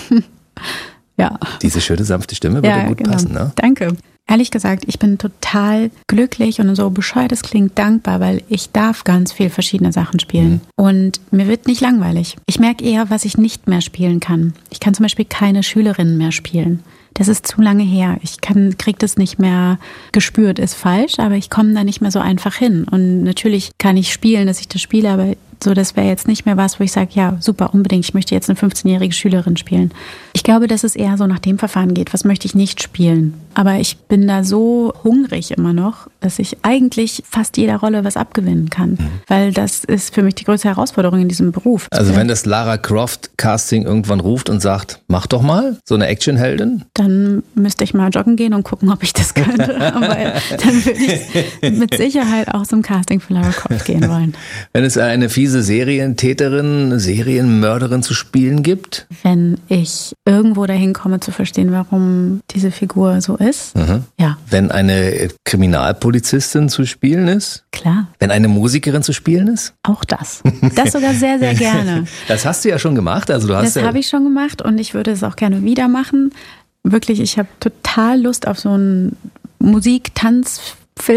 Ja. Diese schöne, sanfte Stimme würde gut passen, ne? Danke. Ehrlich gesagt, ich bin total glücklich und so bescheuert es klingt, dankbar, weil ich darf ganz viel verschiedene Sachen spielen. Und mir wird nicht langweilig. Ich merke eher, was ich nicht mehr spielen kann. Ich kann zum Beispiel keine Schülerinnen mehr spielen. Das ist zu lange her. Ich krieg das nicht mehr gespürt, ist falsch, aber ich komme da nicht mehr so einfach hin. Und natürlich kann ich spielen, dass ich das spiele, aber so, das wäre jetzt nicht mehr was, wo ich sage, ja, super, unbedingt, ich möchte jetzt eine 15-jährige Schülerin spielen. Ich glaube, dass es eher so nach dem Verfahren geht, was möchte ich nicht spielen. Aber ich bin da so hungrig immer noch, dass ich eigentlich fast jeder Rolle was abgewinnen kann. Weil das ist für mich die größte Herausforderung in diesem Beruf. Also wenn das Lara Croft Casting irgendwann ruft und sagt, mach doch mal so eine Actionheldin? Dann müsste ich mal joggen gehen und gucken, ob ich das könnte. Aber dann würde ich mit Sicherheit auch zum Casting für Lara Croft gehen wollen. Wenn es eine fiese Serientäterin, Serienmörderin zu spielen gibt? Wenn ich irgendwo dahin komme zu verstehen, warum diese Figur so ist. Ja. Wenn eine Kriminalpolizistin zu spielen ist? Klar. Wenn eine Musikerin zu spielen ist? Auch das. Das sogar sehr, sehr gerne. Das hast du ja schon gemacht. Also das habe ich schon gemacht und ich würde es auch gerne wieder machen. Wirklich, ich habe total Lust auf so einen Musik-Tanz-Film.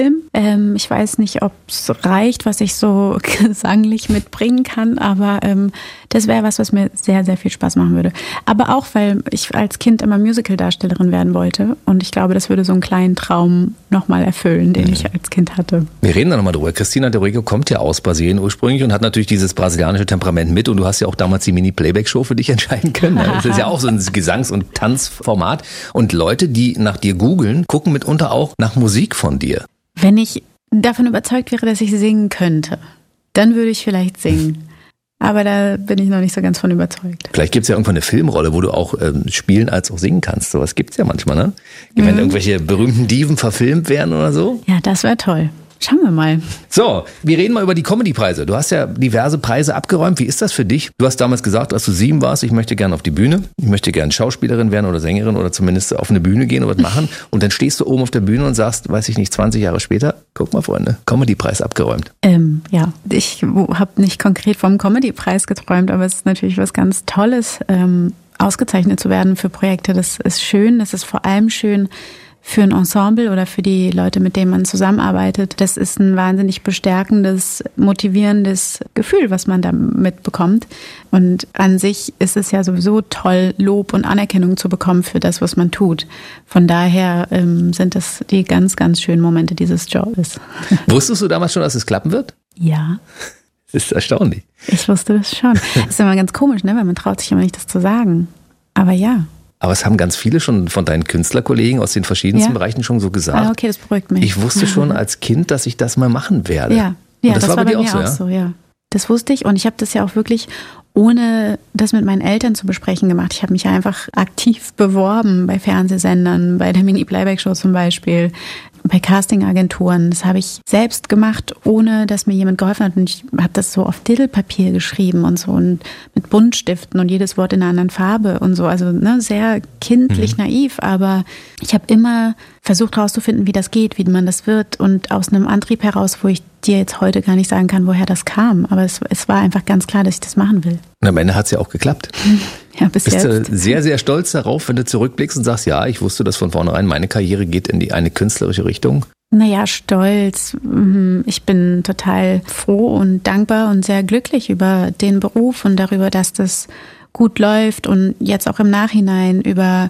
Ich weiß nicht, ob es reicht, was ich so gesanglich mitbringen kann, aber das wäre was mir sehr, sehr viel Spaß machen würde. Aber auch, weil ich als Kind immer Musical-Darstellerin werden wollte und ich glaube, das würde so einen kleinen Traum nochmal erfüllen, den ich als Kind hatte. Wir reden da nochmal drüber. Cristina de Rigo kommt ja aus Brasilien ursprünglich und hat natürlich dieses brasilianische Temperament mit und du hast ja auch damals die Mini-Playback-Show für dich entscheiden können. Das ist ja auch so ein Gesangs- und Tanzformat und Leute, die nach dir googeln, gucken mitunter auch nach Musik von dir. Wenn ich davon überzeugt wäre, dass ich singen könnte, dann würde ich vielleicht singen. Aber da bin ich noch nicht so ganz von überzeugt. Vielleicht gibt es ja irgendwann eine Filmrolle, wo du auch spielen als auch singen kannst. Sowas gibt es ja manchmal, ne? Wenn irgendwelche berühmten Diven verfilmt werden oder so. Ja, das wäre toll. Schauen wir mal. So, wir reden mal über die Comedy-Preise. Du hast ja diverse Preise abgeräumt. Wie ist das für dich? Du hast damals gesagt, als du 7 warst, ich möchte gerne auf die Bühne. Ich möchte gerne Schauspielerin werden oder Sängerin oder zumindest auf eine Bühne gehen und was machen. Und dann stehst du oben auf der Bühne und sagst, weiß ich nicht, 20 Jahre später, guck mal, Freunde, Comedy-Preis abgeräumt. Ja, ich habe nicht konkret vom Comedy-Preis geträumt, aber es ist natürlich was ganz Tolles, ausgezeichnet zu werden für Projekte. Das ist schön. Das ist vor allem schön für ein Ensemble oder für die Leute, mit denen man zusammenarbeitet. Das ist ein wahnsinnig bestärkendes, motivierendes Gefühl, was man da mitbekommt. Und an sich ist es ja sowieso toll, Lob und Anerkennung zu bekommen für das, was man tut. Von daher sind das die ganz, ganz schönen Momente dieses Jobs. Wusstest du damals schon, dass es klappen wird? Ja. Das ist erstaunlich. Ich wusste das schon. Das ist immer ganz komisch, ne? Weil man traut sich immer nicht, das zu sagen. Aber ja. Aber es haben ganz viele schon von deinen Künstlerkollegen aus den verschiedensten Bereichen schon so gesagt. Okay, das beruhigt mich. Ich wusste schon als Kind, dass ich das mal machen werde. Ja, das war bei dir auch so, ja. Das wusste ich und ich habe das ja auch wirklich, ohne das mit meinen Eltern zu besprechen, gemacht. Ich habe mich einfach aktiv beworben bei Fernsehsendern, bei der Mini-Playback-Show zum Beispiel, bei Castingagenturen. Das habe ich selbst gemacht, ohne dass mir jemand geholfen hat. Und ich habe das so auf Diddlepapier geschrieben und so und mit Buntstiften und jedes Wort in einer anderen Farbe und so. Also sehr kindlich naiv, aber ich habe immer versucht herauszufinden, wie das geht, wie man das wird und aus einem Antrieb heraus, wo ich dir jetzt heute gar nicht sagen kann, woher das kam. Aber es war einfach ganz klar, dass ich das machen will. Und am Ende hat es ja auch geklappt. Ja, bis jetzt. Bist du sehr, sehr stolz darauf, wenn du zurückblickst und sagst, ja, ich wusste das von vornherein, meine Karriere geht in eine künstlerische Richtung? Naja, stolz. Ich bin total froh und dankbar und sehr glücklich über den Beruf und darüber, dass das gut läuft und jetzt auch im Nachhinein über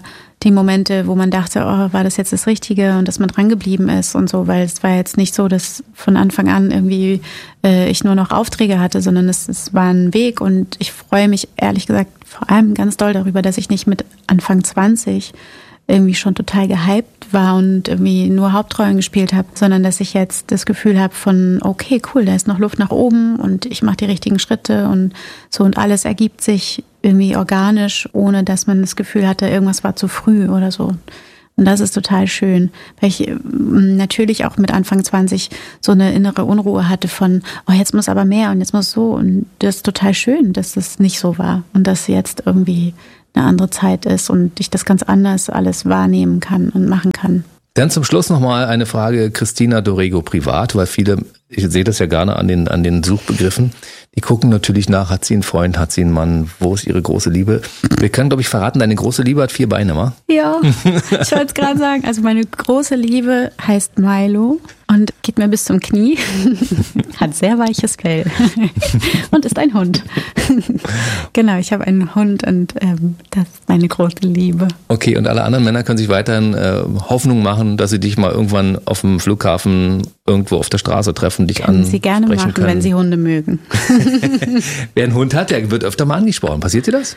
die Momente, wo man dachte, oh, war das jetzt das Richtige und dass man dran geblieben ist und so, weil es war jetzt nicht so, dass von Anfang an irgendwie ich nur noch Aufträge hatte, sondern es war ein Weg und ich freue mich ehrlich gesagt vor allem ganz doll darüber, dass ich nicht mit Anfang 20 irgendwie schon total gehypt war und irgendwie nur Hauptrollen gespielt habe, sondern dass ich jetzt das Gefühl habe von, okay, cool, da ist noch Luft nach oben und ich mache die richtigen Schritte und so und alles ergibt sich irgendwie organisch, ohne dass man das Gefühl hatte, irgendwas war zu früh oder so. Und das ist total schön, weil ich natürlich auch mit Anfang 20 so eine innere Unruhe hatte von, oh, jetzt muss aber mehr und jetzt muss so. Und das ist total schön, dass das nicht so war und dass jetzt irgendwie eine andere Zeit ist und ich das ganz anders alles wahrnehmen kann und machen kann. Dann zum Schluss nochmal eine Frage, Christina Dorego privat, weil viele, ich sehe das ja gerne an den Suchbegriffen, die gucken natürlich nach, hat sie einen Freund, hat sie einen Mann, wo ist ihre große Liebe? Wir können, glaube ich, verraten, deine große Liebe hat 4 Beine, wa? Ja, ich wollte es gerade sagen, also meine große Liebe heißt Milo und geht mir bis zum Knie, hat sehr weiches Fell und ist ein Hund. Genau, ich habe einen Hund und das ist meine große Liebe. Okay, und alle anderen Männer können sich weiterhin Hoffnung machen, dass sie dich mal irgendwann auf dem Flughafen irgendwo auf der Straße treffen, dich ansprechen können. Sie gerne machen, wenn sie Hunde mögen. Wer einen Hund hat, der wird öfter mal angesprochen. Passiert dir das?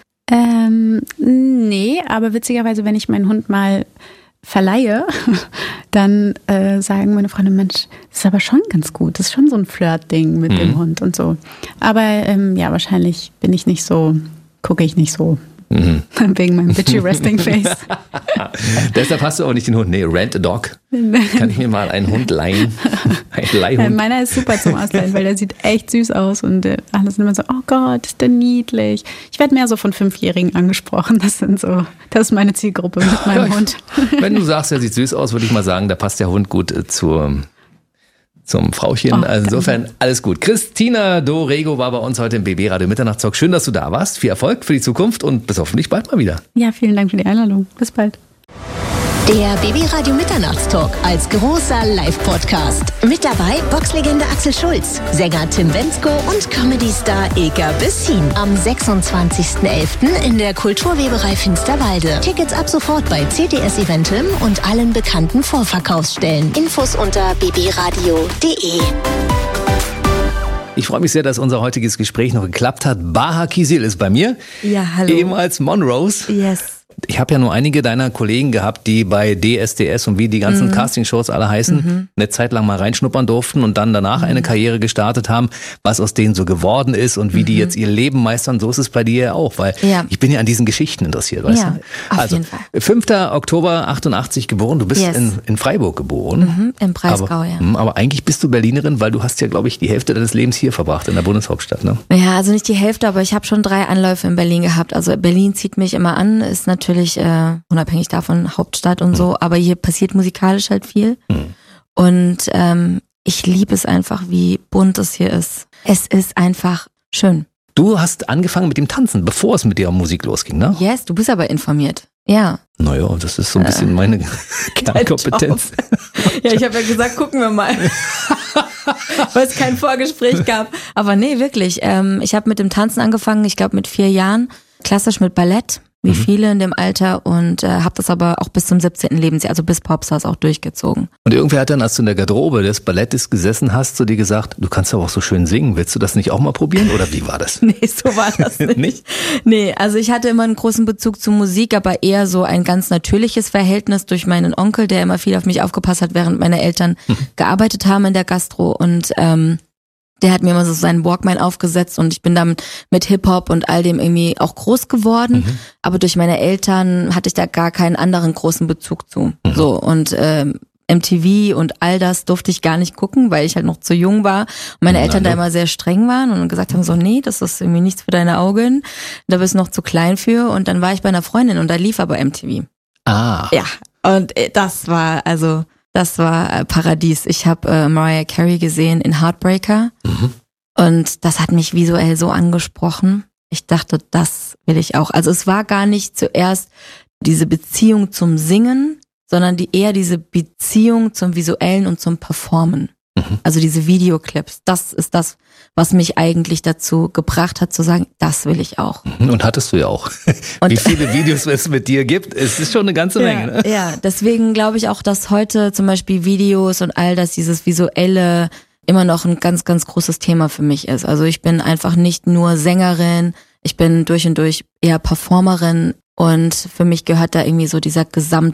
Nee, aber witzigerweise, wenn ich meinen Hund mal verleihe, dann sagen meine Freunde, Mensch, das ist aber schon ganz gut. Das ist schon so ein Flirt-Ding mit dem Hund und so. Aber ja, wahrscheinlich gucke ich nicht so. Wegen meinem bitchy Resting Face. Deshalb hast du auch nicht den Hund. Nee, rent a dog. Kann ich mir mal einen Hund leihen? Ein Leihhund. Meiner ist super zum Ausleihen, weil der sieht echt süß aus und alle sind immer so, oh Gott, ist der niedlich. Ich werde mehr so von 5-Jährigen angesprochen. Das ist meine Zielgruppe mit meinem Hund. Wenn du sagst, er sieht süß aus, würde ich mal sagen, da passt der Hund gut zum Frauchen. Oh, also insofern alles gut. Christina Dorego war bei uns heute im BB Radio Mitternachtstalk. Schön, dass du da warst. Viel Erfolg für die Zukunft und bis hoffentlich bald mal wieder. Ja, vielen Dank für die Einladung. Bis bald. Der BB Radio Mitternachtstalk als großer Live-Podcast. Mit dabei Boxlegende Axel Schulz, Sänger Tim Bendzko und Comedy-Star Ilka Bessin. Am 26.11. in der Kulturweberei Finsterwalde. Tickets ab sofort bei CTS Eventim und allen bekannten Vorverkaufsstellen. Infos unter bbradio.de. Ich freue mich sehr, dass unser heutiges Gespräch noch geklappt hat. Baha Kisil ist bei mir. Ja, hallo. Ehemals Monrose. Yes. Ich habe ja nur einige deiner Kollegen gehabt, die bei DSDS und wie die ganzen Castingshows alle heißen, eine Zeit lang mal reinschnuppern durften und dann danach eine Karriere gestartet haben, was aus denen so geworden ist und wie die jetzt ihr Leben meistern. So ist es bei dir ja auch, weil ich bin ja an diesen Geschichten interessiert, weißt du? Auf jeden Fall. 5. Oktober 88 geboren, du bist in Freiburg geboren. Im Breisgau, aber eigentlich bist du Berlinerin, weil du hast ja, glaube ich, die Hälfte deines Lebens hier verbracht, in der Bundeshauptstadt, ne? Ja, also nicht die Hälfte, aber ich habe schon 3 Anläufe in Berlin gehabt. Also Berlin zieht mich immer an, ist natürlich unabhängig davon Hauptstadt und so, aber hier passiert musikalisch halt viel. Und ich liebe es einfach, wie bunt es hier ist. Es ist einfach schön. Du hast angefangen mit dem Tanzen, bevor es mit der Musik losging, ne? Yes, du bist aber informiert. Ja. Naja, das ist so ein bisschen meine Kernkompetenz. Ja, ich habe ja gesagt, gucken wir mal. Weil es kein Vorgespräch gab. Aber nee, wirklich. Ich habe mit dem Tanzen angefangen, ich glaube mit 4 Jahren. Klassisch mit Ballett. Wie viele in dem Alter und habe das aber auch bis zum 17. Lebensjahr, also bis Popstars auch durchgezogen. Und irgendwer hat dann, als du in der Garderobe des Ballettes gesessen hast, zu dir gesagt, du kannst aber auch so schön singen, willst du das nicht auch mal probieren oder wie war das? Nee, so war das nicht. Nee, also ich hatte immer einen großen Bezug zu Musik, aber eher so ein ganz natürliches Verhältnis durch meinen Onkel, der immer viel auf mich aufgepasst hat, während meine Eltern gearbeitet haben in der Gastro und der hat mir immer so seinen Walkman aufgesetzt und ich bin dann mit Hip-Hop und all dem irgendwie auch groß geworden. Aber durch meine Eltern hatte ich da gar keinen anderen großen Bezug zu. So und MTV und all das durfte ich gar nicht gucken, weil ich halt noch zu jung war und meine Eltern da immer sehr streng waren und gesagt haben so, nee, das ist irgendwie nichts für deine Augen. Da bist du noch zu klein für. Und dann war ich bei einer Freundin und da lief aber MTV. Ah. Ja, und das war Paradies. Ich habe Mariah Carey gesehen in Heartbreaker und das hat mich visuell so angesprochen. Ich dachte, das will ich auch. Also es war gar nicht zuerst diese Beziehung zum Singen, sondern eher diese Beziehung zum Visuellen und zum Performen. Also diese Videoclips, das ist das, was mich eigentlich dazu gebracht hat zu sagen, das will ich auch. Und hattest du ja auch. Und wie viele Videos es mit dir gibt, es ist schon eine ganze Menge. Ne? Ja, deswegen glaube ich auch, dass heute zum Beispiel Videos und all das, dieses Visuelle immer noch ein ganz, ganz großes Thema für mich ist. Also ich bin einfach nicht nur Sängerin, ich bin durch und durch eher Performerin und für mich gehört da irgendwie so dieses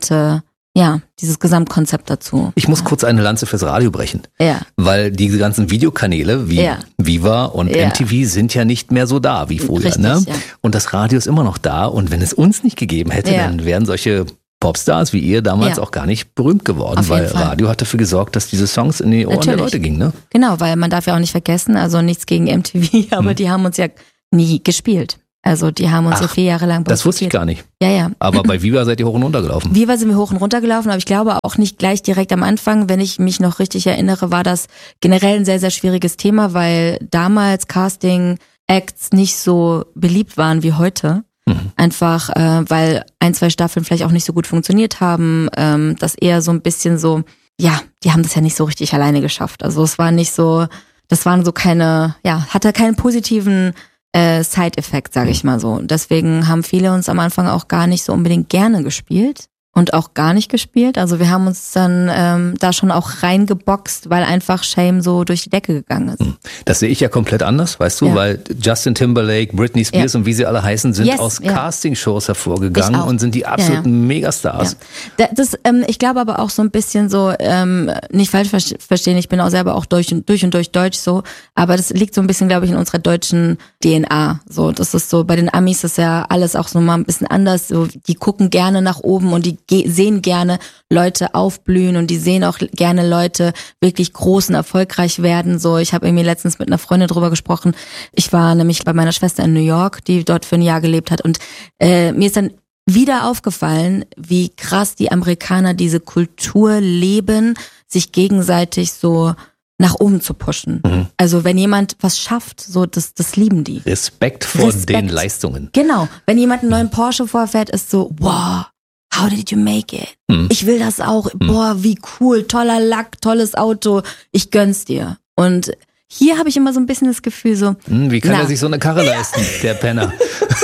Gesamtkonzept dazu. Ich muss kurz eine Lanze fürs Radio brechen. Ja. Weil diese ganzen Videokanäle wie Viva und MTV sind ja nicht mehr so da wie früher. Richtig, ne? Ja. Und das Radio ist immer noch da. Und wenn es uns nicht gegeben hätte, dann wären solche Popstars wie ihr damals auch gar nicht berühmt geworden, weil Radio hat dafür gesorgt, dass diese Songs in die Ohren der Leute gingen. Ne? Genau, weil man darf ja auch nicht vergessen, also nichts gegen MTV, aber die haben uns ja nie gespielt. Also die haben uns ja 4 Jahre lang das wusste ich gar nicht. Ja. Aber bei Viva seid ihr hoch und runter gelaufen. Viva sind wir hoch und runter gelaufen, aber ich glaube auch nicht gleich direkt am Anfang. Wenn ich mich noch richtig erinnere, war das generell ein sehr, sehr schwieriges Thema, weil damals Casting-Acts nicht so beliebt waren wie heute. Einfach, weil 1, 2 Staffeln vielleicht auch nicht so gut funktioniert haben, das eher so ein bisschen so, die haben das ja nicht so richtig alleine geschafft. Also es war nicht so, das waren so keine, hatte keinen positiven Side-Effekt, sage ich mal so. Deswegen haben viele uns am Anfang auch gar nicht so unbedingt gerne gespielt und auch gar nicht gespielt. Also wir haben uns dann da schon auch reingeboxt, weil einfach Shame so durch die Decke gegangen ist. Das sehe ich ja komplett anders, weißt du, weil Justin Timberlake, Britney Spears und wie sie alle heißen, sind aus Castingshows hervorgegangen und sind die absoluten Megastars. Ja. Ich glaube aber auch so ein bisschen so, nicht falsch verstehen, ich bin auch selber auch durch und durch deutsch so, aber das liegt so ein bisschen, glaube ich, in unserer deutschen DNA. So, das ist so, bei den Amis ist ja alles auch so mal ein bisschen anders. So, die gucken gerne nach oben und die sehen gerne Leute aufblühen und die sehen auch gerne Leute wirklich groß und erfolgreich werden. So, ich habe irgendwie letztens mit einer Freundin drüber gesprochen. Ich war nämlich bei meiner Schwester in New York, die dort für ein Jahr gelebt hat und mir ist dann wieder aufgefallen, wie krass die Amerikaner diese Kultur leben, sich gegenseitig so nach oben zu pushen. Also wenn jemand was schafft, so das lieben die. Respekt vor den Leistungen. Genau. Wenn jemand einen neuen Porsche vorfährt, ist so, wow, how did you make it? Ich will das auch. Boah, wie cool, toller Lack, tolles Auto. Ich gönn's dir. Und hier habe ich immer so ein bisschen das Gefühl so, wie kann er sich so eine Karre leisten, der Penner?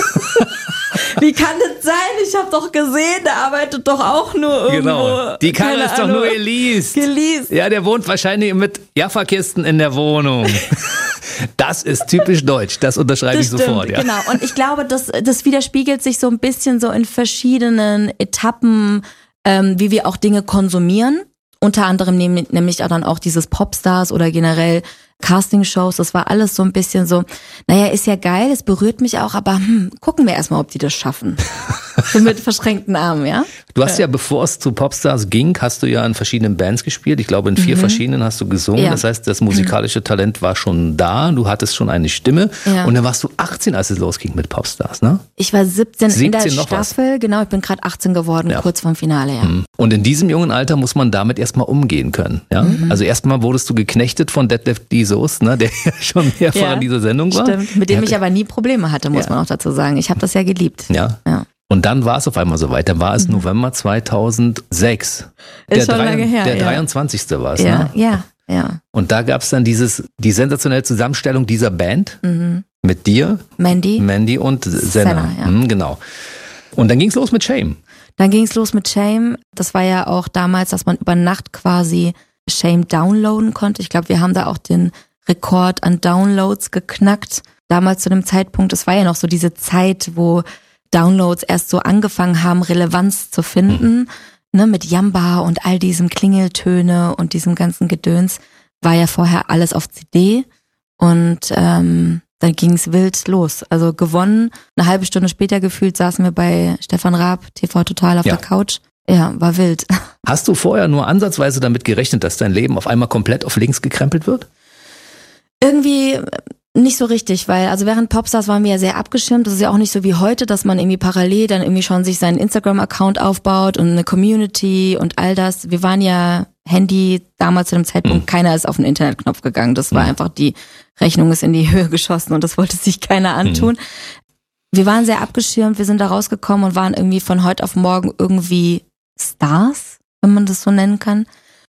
Wie kann das sein? Ich habe doch gesehen, der arbeitet doch auch nur irgendwo. Genau. Die Karre ist doch nur geleast. Ja, der wohnt wahrscheinlich mit Jaffa-Kisten in der Wohnung. Das ist typisch deutsch, das unterschreibe ich sofort. Ja. Genau, und ich glaube, das widerspiegelt sich so ein bisschen so in verschiedenen Etappen, wie wir auch Dinge konsumieren. Unter anderem nämlich auch dann auch dieses Popstars oder generell Castingshows, das war alles so ein bisschen so, naja, ist ja geil, es berührt mich auch, aber gucken wir erstmal, ob die das schaffen. So mit verschränkten Armen, ja? Du hast ja, bevor es zu Popstars ging, hast du ja in verschiedenen Bands gespielt. Ich glaube, in 4 verschiedenen hast du gesungen. Ja. Das heißt, das musikalische Talent war schon da. Du hattest schon eine Stimme. Ja. Und dann warst du 18, als es losging mit Popstars, ne? Ich war 17 in der Staffel. Genau, ich bin gerade 18 geworden, kurz vorm Finale, ja. Und in diesem jungen Alter muss man damit erstmal umgehen können, ja? Also erstmal wurdest du geknechtet von Detlef D. Soest, ne? Der schon mehrfach in dieser Sendung war. Stimmt, mit dem ich aber nie Probleme hatte, muss man auch dazu sagen. Ich habe das ja geliebt. Ja. Und dann war es auf einmal soweit. Dann war es November 2006. Ist schon lange her. Der 23. war es, ne? Ja. Und da gab es dann die sensationelle Zusammenstellung dieser Band mit dir, Mandy und Senna. Genau. Und dann ging es los mit Shame. Das war ja auch damals, dass man über Nacht quasi Shame downloaden konnte. Ich glaube, wir haben da auch den Rekord an Downloads geknackt. Damals zu dem Zeitpunkt, es war ja noch so diese Zeit, wo Downloads erst so angefangen haben, Relevanz zu finden, ne, mit Jamba und all diesem Klingeltöne und diesem ganzen Gedöns, war ja vorher alles auf CD und dann ging's wild los. Also gewonnen, eine halbe Stunde später gefühlt saßen wir bei Stefan Raab, TV Total auf der Couch. Ja, war wild. Hast du vorher nur ansatzweise damit gerechnet, dass dein Leben auf einmal komplett auf links gekrempelt wird? Irgendwie nicht so richtig, weil also während Popstars waren wir ja sehr abgeschirmt. Das ist ja auch nicht so wie heute, dass man irgendwie parallel dann irgendwie schon sich seinen Instagram-Account aufbaut und eine Community und all das. Wir waren ja Handy damals zu dem Zeitpunkt, keiner ist auf den Internetknopf gegangen. Das war einfach, die Rechnung ist in die Höhe geschossen und das wollte sich keiner antun. Wir waren sehr abgeschirmt, wir sind da rausgekommen und waren irgendwie von heute auf morgen irgendwie Stars, wenn man das so nennen kann.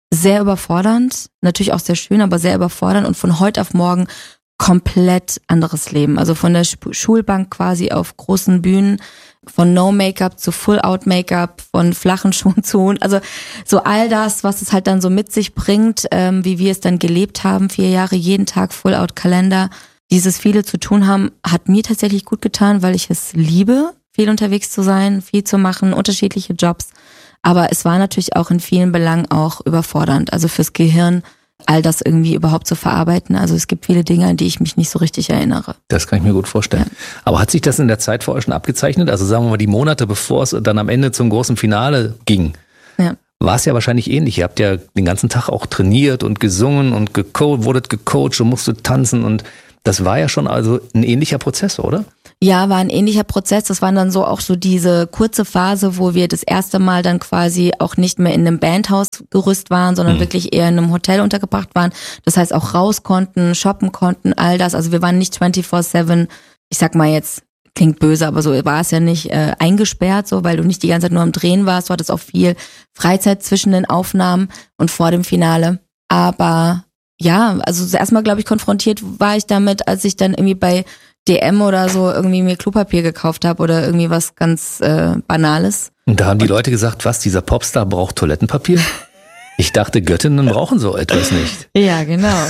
sehr überfordernd, natürlich auch sehr schön, aber sehr überfordernd und von heute auf morgen komplett anderes Leben. Also von der Schulbank quasi auf großen Bühnen, von No-Make-up zu Full-Out-Make-up, von flachen Schuhen zu Hohen. Also so all das, was es halt dann so mit sich bringt, wie wir es dann gelebt haben, 4 Jahre, jeden Tag Full-Out-Kalender. Dieses viele zu tun haben, hat mir tatsächlich gut getan, weil ich es liebe, viel unterwegs zu sein, viel zu machen, unterschiedliche Jobs. Aber es war natürlich auch in vielen Belangen auch überfordernd. Also fürs Gehirn, all das irgendwie überhaupt zu verarbeiten. Also es gibt viele Dinge, an die ich mich nicht so richtig erinnere. Das kann ich mir gut vorstellen. Ja. Aber hat sich das in der Zeit vor euch schon abgezeichnet? Also sagen wir mal die Monate, bevor es dann am Ende zum großen Finale ging, war es ja wahrscheinlich ähnlich. Ihr habt ja den ganzen Tag auch trainiert und gesungen und wurdet gecoacht und musstet tanzen und das war ja schon also ein ähnlicher Prozess, oder? Ja, war ein ähnlicher Prozess. Das war dann so auch so diese kurze Phase, wo wir das erste Mal dann quasi auch nicht mehr in einem Bandhausgerüst waren, sondern wirklich eher in einem Hotel untergebracht waren. Das heißt auch raus konnten, shoppen konnten, all das. Also wir waren nicht 24/7, ich sag mal jetzt, klingt böse, aber so war es ja nicht, eingesperrt, so, weil du nicht die ganze Zeit nur am Drehen warst. Du hattest auch viel Freizeit zwischen den Aufnahmen und vor dem Finale. Aber ja, also erstmal, glaube ich, konfrontiert war ich damit, als ich dann irgendwie bei DM oder so irgendwie mir Klopapier gekauft habe oder irgendwie was ganz Banales. Und da haben die Leute gesagt, was, dieser Popstar braucht Toilettenpapier? Ich dachte, Göttinnen brauchen so etwas nicht. Ja, genau.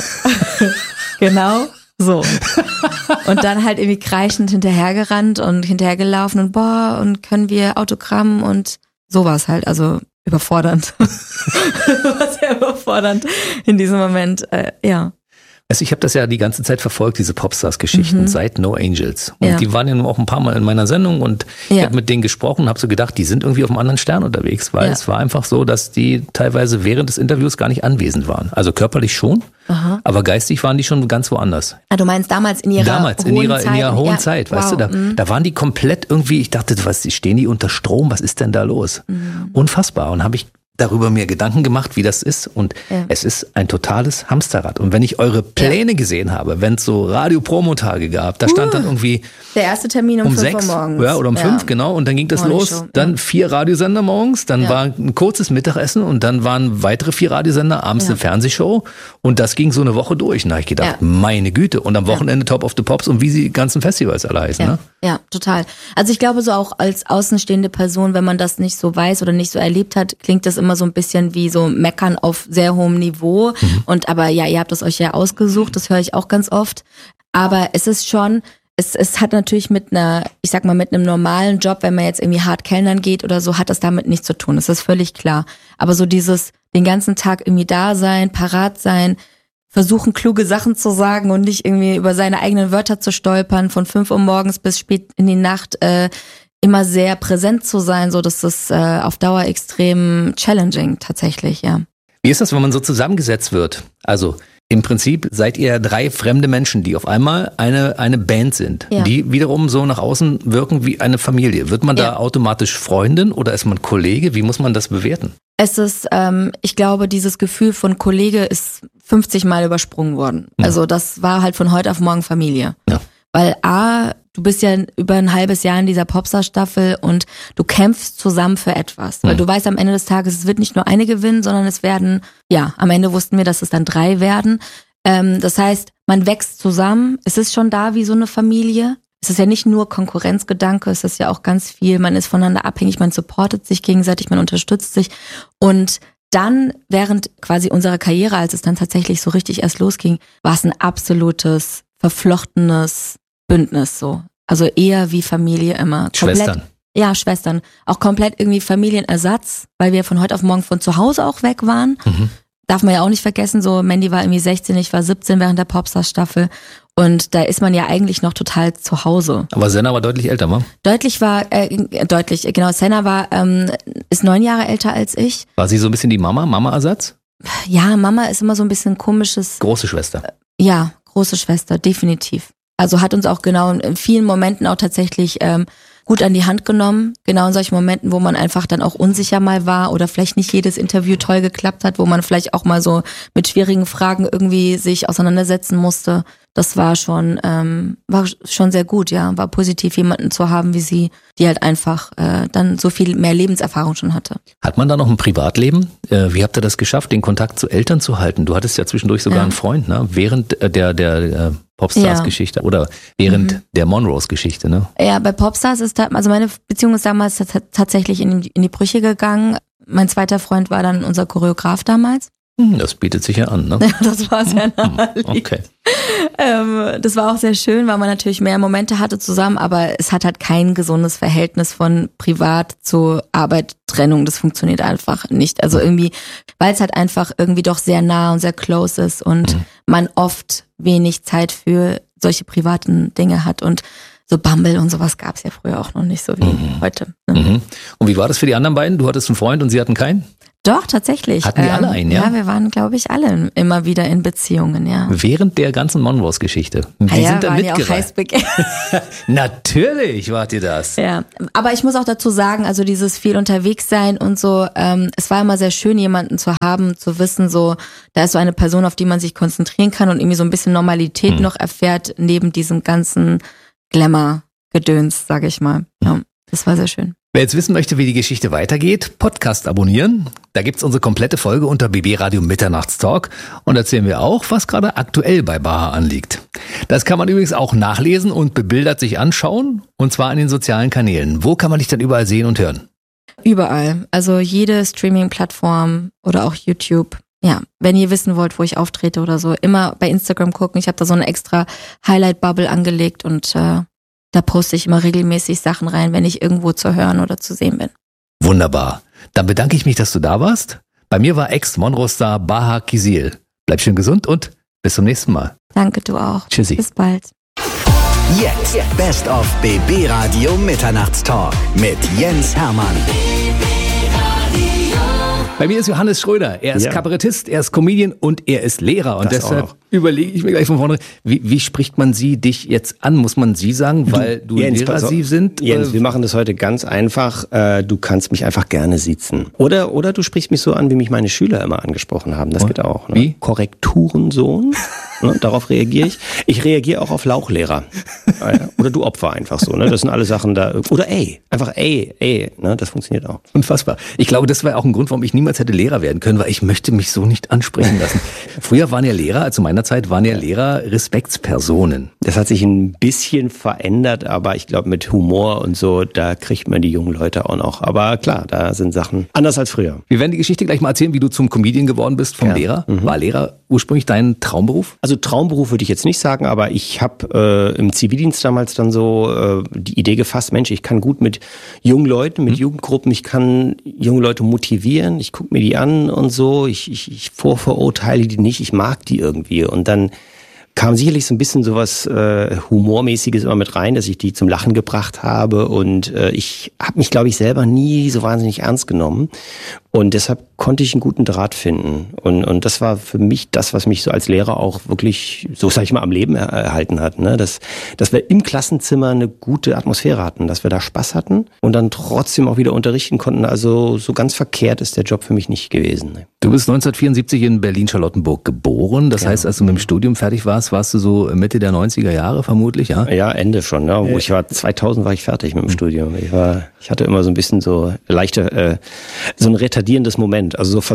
Genau so. Und dann halt irgendwie kreischend hinterhergerannt und hinterhergelaufen und und können wir Autogramm und sowas halt, also überfordernd. War sehr überfordernd in diesem Moment, ja. Also ich habe das ja die ganze Zeit verfolgt, diese Popstars-Geschichten seit No Angels. Und die waren ja auch ein paar Mal in meiner Sendung und ich habe mit denen gesprochen und habe so gedacht, die sind irgendwie auf einem anderen Stern unterwegs, weil es war einfach so, dass die teilweise während des Interviews gar nicht anwesend waren. Also körperlich schon, aber geistig waren die schon ganz woanders. Ah, du meinst damals in ihrer hohen Zeit, weißt du, da waren die komplett irgendwie, ich dachte, stehen die unter Strom, was ist denn da los? Unfassbar. Und habe ich darüber mir Gedanken gemacht, wie das ist und es ist ein totales Hamsterrad. Und wenn ich eure Pläne gesehen habe, wenn es so Radio-Promo-Tage gab, da stand dann irgendwie der erste Termin um 5 Uhr morgens. Ja, oder um 5, genau, und dann ging das los. Dann 4 Radiosender morgens, dann war ein kurzes Mittagessen und dann waren weitere 4 Radiosender, abends eine Fernsehshow und das ging so eine Woche durch. Und da habe ich gedacht, meine Güte, und am Wochenende Top of the Pops und wie die ganzen Festivals alle heißen. Ne? Ja, total. Also ich glaube so auch als außenstehende Person, wenn man das nicht so weiß oder nicht so erlebt hat, klingt das immer so ein bisschen wie so Meckern auf sehr hohem Niveau. Aber ja, ihr habt es euch ja ausgesucht, das höre ich auch ganz oft. Aber es ist schon, es hat natürlich mit einem normalen Job, wenn man jetzt irgendwie hart kellnern geht oder so, hat das damit nichts zu tun. Das ist völlig klar. Aber so dieses, den ganzen Tag irgendwie da sein, parat sein, versuchen, kluge Sachen zu sagen und nicht irgendwie über seine eigenen Wörter zu stolpern, von 5 Uhr morgens bis spät in die Nacht, immer sehr präsent zu sein, so dass das auf Dauer extrem challenging tatsächlich, ja. Wie ist das, wenn man so zusammengesetzt wird? Also im Prinzip seid ihr 3 fremde Menschen, die auf einmal eine Band sind, die wiederum so nach außen wirken wie eine Familie. Wird man da automatisch Freundin oder ist man Kollege? Wie muss man das bewerten? Es ist, ich glaube, dieses Gefühl von Kollege ist 50 Mal übersprungen worden. Also das war halt von heute auf morgen Familie. Ja. Weil du bist ja über ein halbes Jahr in dieser Popstar-Staffel und du kämpfst zusammen für etwas. Weil du weißt am Ende des Tages, es wird nicht nur eine gewinnen, sondern es werden, am Ende wussten wir, dass es dann 3 werden. Das heißt, man wächst zusammen. Es ist schon da wie so eine Familie. Es ist ja nicht nur Konkurrenzgedanke, es ist ja auch ganz viel. Man ist voneinander abhängig, man supportet sich gegenseitig, man unterstützt sich. Und dann, während quasi unserer Karriere, als es dann tatsächlich so richtig erst losging, war es ein absolutes verflochtenes Bündnis so. Also eher wie Familie immer. Schwestern. Ja, Schwestern. Auch komplett irgendwie Familienersatz, weil wir von heute auf morgen von zu Hause auch weg waren. Darf man ja auch nicht vergessen, so Mandy war irgendwie 16, ich war 17 während der Popstars-Staffel und da ist man ja eigentlich noch total zu Hause. Aber Senna war deutlich älter, wa? Genau, Senna ist 9 Jahre älter als ich. War sie so ein bisschen die Mama-Ersatz? Ja, Mama ist immer so ein bisschen komisches. Große Schwester. Ja, große Schwester, definitiv. Also hat uns auch genau in vielen Momenten auch tatsächlich gut an die Hand genommen, genau in solchen Momenten, wo man einfach dann auch unsicher mal war oder vielleicht nicht jedes Interview toll geklappt hat, wo man vielleicht auch mal so mit schwierigen Fragen irgendwie sich auseinandersetzen musste. Das war schon sehr gut, ja. War positiv, jemanden zu haben wie sie, die halt einfach dann so viel mehr Lebenserfahrung schon hatte. Hat man da noch ein Privatleben? Wie habt ihr das geschafft, den Kontakt zu Eltern zu halten? Du hattest ja zwischendurch sogar einen Freund, ne? Während der Popstars-Geschichte oder während der Monrose-Geschichte, ne? Ja, bei Popstars also meine Beziehung ist damals tatsächlich in die Brüche gegangen. Mein zweiter Freund war dann unser Choreograf damals. Das bietet sich ja an, ne? Ja, das war sehr naheliegend. Okay. Das war auch sehr schön, weil man natürlich mehr Momente hatte zusammen, aber es hat halt kein gesundes Verhältnis von Privat zu Arbeit, Trennung. Das funktioniert einfach nicht. Also irgendwie, weil es halt einfach irgendwie doch sehr nah und sehr close ist und man oft wenig Zeit für solche privaten Dinge hat und so Bumble und sowas gab es ja früher auch noch nicht so wie heute. Ne? Und wie war das für die anderen beiden? Du hattest einen Freund und sie hatten keinen? Doch, tatsächlich. Hatten die alle einen, ja? Ja, wir waren, glaube ich, alle immer wieder in Beziehungen, ja. Während der ganzen Monrose-Geschichte. Die sind da mitgereist. Ja auch heiß begehrt. Natürlich wart ihr das. Ja, aber ich muss auch dazu sagen, also dieses viel unterwegs sein und so, es war immer sehr schön, jemanden zu haben, zu wissen, so, da ist so eine Person, auf die man sich konzentrieren kann und irgendwie so ein bisschen Normalität noch erfährt, neben diesem ganzen Glamour-Gedöns, sage ich mal. Ja, das war sehr schön. Wer jetzt wissen möchte, wie die Geschichte weitergeht, Podcast abonnieren. Da gibt's unsere komplette Folge unter BB Radio Mitternachtstalk und erzählen wir auch, was gerade aktuell bei Baha anliegt. Das kann man übrigens auch nachlesen und bebildert sich anschauen, und zwar in den sozialen Kanälen. Wo kann man dich dann überall sehen und hören? Überall, also jede Streaming-Plattform oder auch YouTube. Ja, wenn ihr wissen wollt, wo ich auftrete oder so, immer bei Instagram gucken. Ich habe da so eine extra Highlight-Bubble angelegt und da poste ich immer regelmäßig Sachen rein, wenn ich irgendwo zu hören oder zu sehen bin. Wunderbar. Dann bedanke ich mich, dass du da warst. Bei mir war Ex-Monrose-Star Baha Kizil. Bleib schön gesund und bis zum nächsten Mal. Danke, du auch. Tschüssi. Bis bald. Jetzt Best of BB Radio Mitternachtstalk mit Jens Hermann. Bei mir ist Johannes Schröder. Er ist Kabarettist, er ist Comedian und er ist Lehrer. Und deshalb überlege ich mir gleich von vorne, wie spricht man dich jetzt an? Muss man Sie sagen, weil du Jens, Lehrer Sie sind? Jens, wir machen das heute ganz einfach. Du kannst mich einfach gerne siezen. Oder du sprichst mich so an, wie mich meine Schüler immer angesprochen haben. Das geht auch. Ne? Wie? Korrekturensohn. Ne? Darauf reagiere ich. Ich reagiere auch auf Lauchlehrer. Oder du Opfer einfach so. Ne? Das sind alle Sachen da. Oder ey. Einfach ey. Ne? Das funktioniert auch. Unfassbar. Ich glaube, das war auch ein Grund, warum ich niemals hätte Lehrer werden können, weil ich möchte mich so nicht ansprechen lassen. Früher waren ja Lehrer, also zu meiner Zeit waren ja Lehrer Respektspersonen. Das hat sich ein bisschen verändert, aber ich glaube mit Humor und so, da kriegt man die jungen Leute auch noch. Aber klar, da sind Sachen anders als früher. Wir werden die Geschichte gleich mal erzählen, wie du zum Comedian geworden bist vom Lehrer. War Lehrer ursprünglich dein Traumberuf? Also Traumberuf würde ich jetzt nicht sagen, aber ich habe im Zivildienst damals dann so die Idee gefasst, Mensch, ich kann gut mit jungen Leuten, mit Jugendgruppen, ich kann junge Leute motivieren, ich gucke mir die an und so, ich vorverurteile die nicht, ich mag die irgendwie. Und dann kam sicherlich so ein bisschen sowas Humormäßiges immer mit rein, dass ich die zum Lachen gebracht habe und ich habe mich, glaube ich, selber nie so wahnsinnig ernst genommen und deshalb konnte ich einen guten Draht finden und das war für mich das, was mich so als Lehrer auch wirklich, so sag ich mal, am Leben erhalten hat, ne? Dass wir im Klassenzimmer eine gute Atmosphäre hatten, dass wir da Spaß hatten und dann trotzdem auch wieder unterrichten konnten, also so ganz verkehrt ist der Job für mich nicht gewesen. Ne? Du bist 1974 in Berlin-Charlottenburg geboren, das heißt, als du mit dem Studium fertig warst du so Mitte der 90er Jahre vermutlich, ja? Ja, Ende schon, ne? Wo ich war 2000 war ich fertig mit dem Studium. Ich hatte immer so ein bisschen so leichte, so ein retardierendes Moment, also so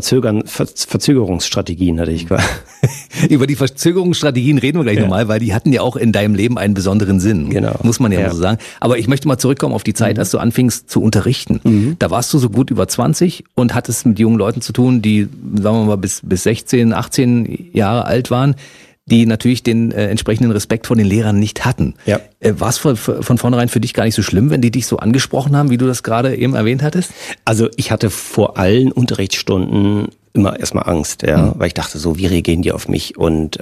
Verzögerungsstrategien hatte ich. Über die Verzögerungsstrategien reden wir gleich nochmal, weil die hatten ja auch in deinem Leben einen besonderen Sinn. Genau. Muss man ja so sagen. Aber ich möchte mal zurückkommen auf die Zeit, als du anfingst zu unterrichten. Da warst du so gut über 20 und hattest mit jungen Leuten zu tun, die, sagen wir mal, bis 16, 18 Jahre alt waren, die natürlich den entsprechenden Respekt vor den Lehrern nicht hatten. Ja. War es von vornherein für dich gar nicht so schlimm, wenn die dich so angesprochen haben, wie du das gerade eben erwähnt hattest? Also ich hatte vor allen Unterrichtsstunden immer erstmal Angst, weil ich dachte so, wie reagieren die auf mich? Und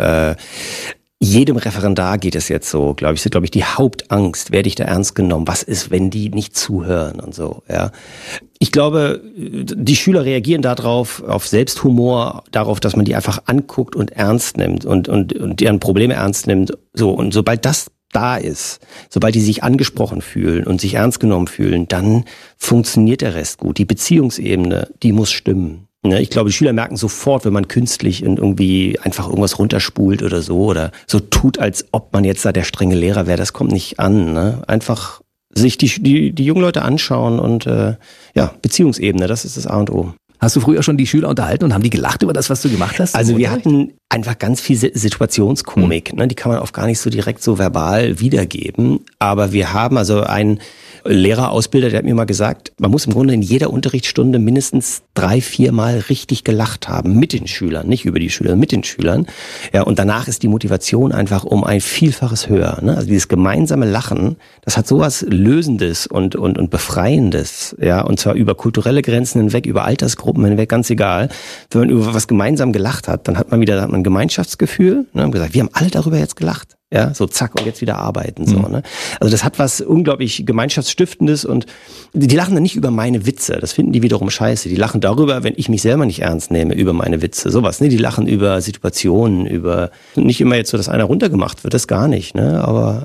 jedem Referendar geht es jetzt so, glaube ich, die Hauptangst, werde ich da ernst genommen? Was ist, wenn die nicht zuhören und so, ja? Ich glaube, die Schüler reagieren darauf, auf Selbsthumor, darauf, dass man die einfach anguckt und ernst nimmt und deren Probleme ernst nimmt. So, und sobald das da ist, sobald die sich angesprochen fühlen und sich ernst genommen fühlen, dann funktioniert der Rest gut. Die Beziehungsebene, die muss stimmen. Ich glaube, die Schüler merken sofort, wenn man künstlich und irgendwie einfach irgendwas runterspult oder so tut, als ob man jetzt da der strenge Lehrer wäre. Das kommt nicht an. Ne? Einfach sich die jungen Leute anschauen und Beziehungsebene, das ist das A und O. Hast du früher schon die Schüler unterhalten und haben die gelacht über das, was du gemacht hast? Also wir hatten einfach ganz viel Situationskomik. Ne? Die kann man auch gar nicht so direkt so verbal wiedergeben. Aber wir haben also einen Lehrerausbilder, der hat mir mal gesagt, man muss im Grunde in jeder Unterrichtsstunde mindestens 3-4 Mal richtig gelacht haben mit den Schülern, nicht über die Schüler, mit den Schülern. Ja, und danach ist die Motivation einfach um ein Vielfaches höher. Ne? Also dieses gemeinsame Lachen, das hat sowas Lösendes und Befreiendes. Ja, und zwar über kulturelle Grenzen hinweg, über Altersgruppen hinweg, ganz egal. Wenn man über was gemeinsam gelacht hat, dann hat man ein Gemeinschaftsgefühl. Ne? Haben gesagt, wir haben alle darüber jetzt gelacht. Ja, so zack und jetzt wieder arbeiten. So, ne? Also das hat was unglaublich Gemeinschaftsstiftendes und die lachen dann nicht über meine Witze. Das finden die wiederum scheiße. Die lachen darüber, wenn ich mich selber nicht ernst nehme, über meine Witze. Sowas, ne? Die lachen über Situationen, nicht immer jetzt so, dass einer runtergemacht wird, das gar nicht. Ne? Aber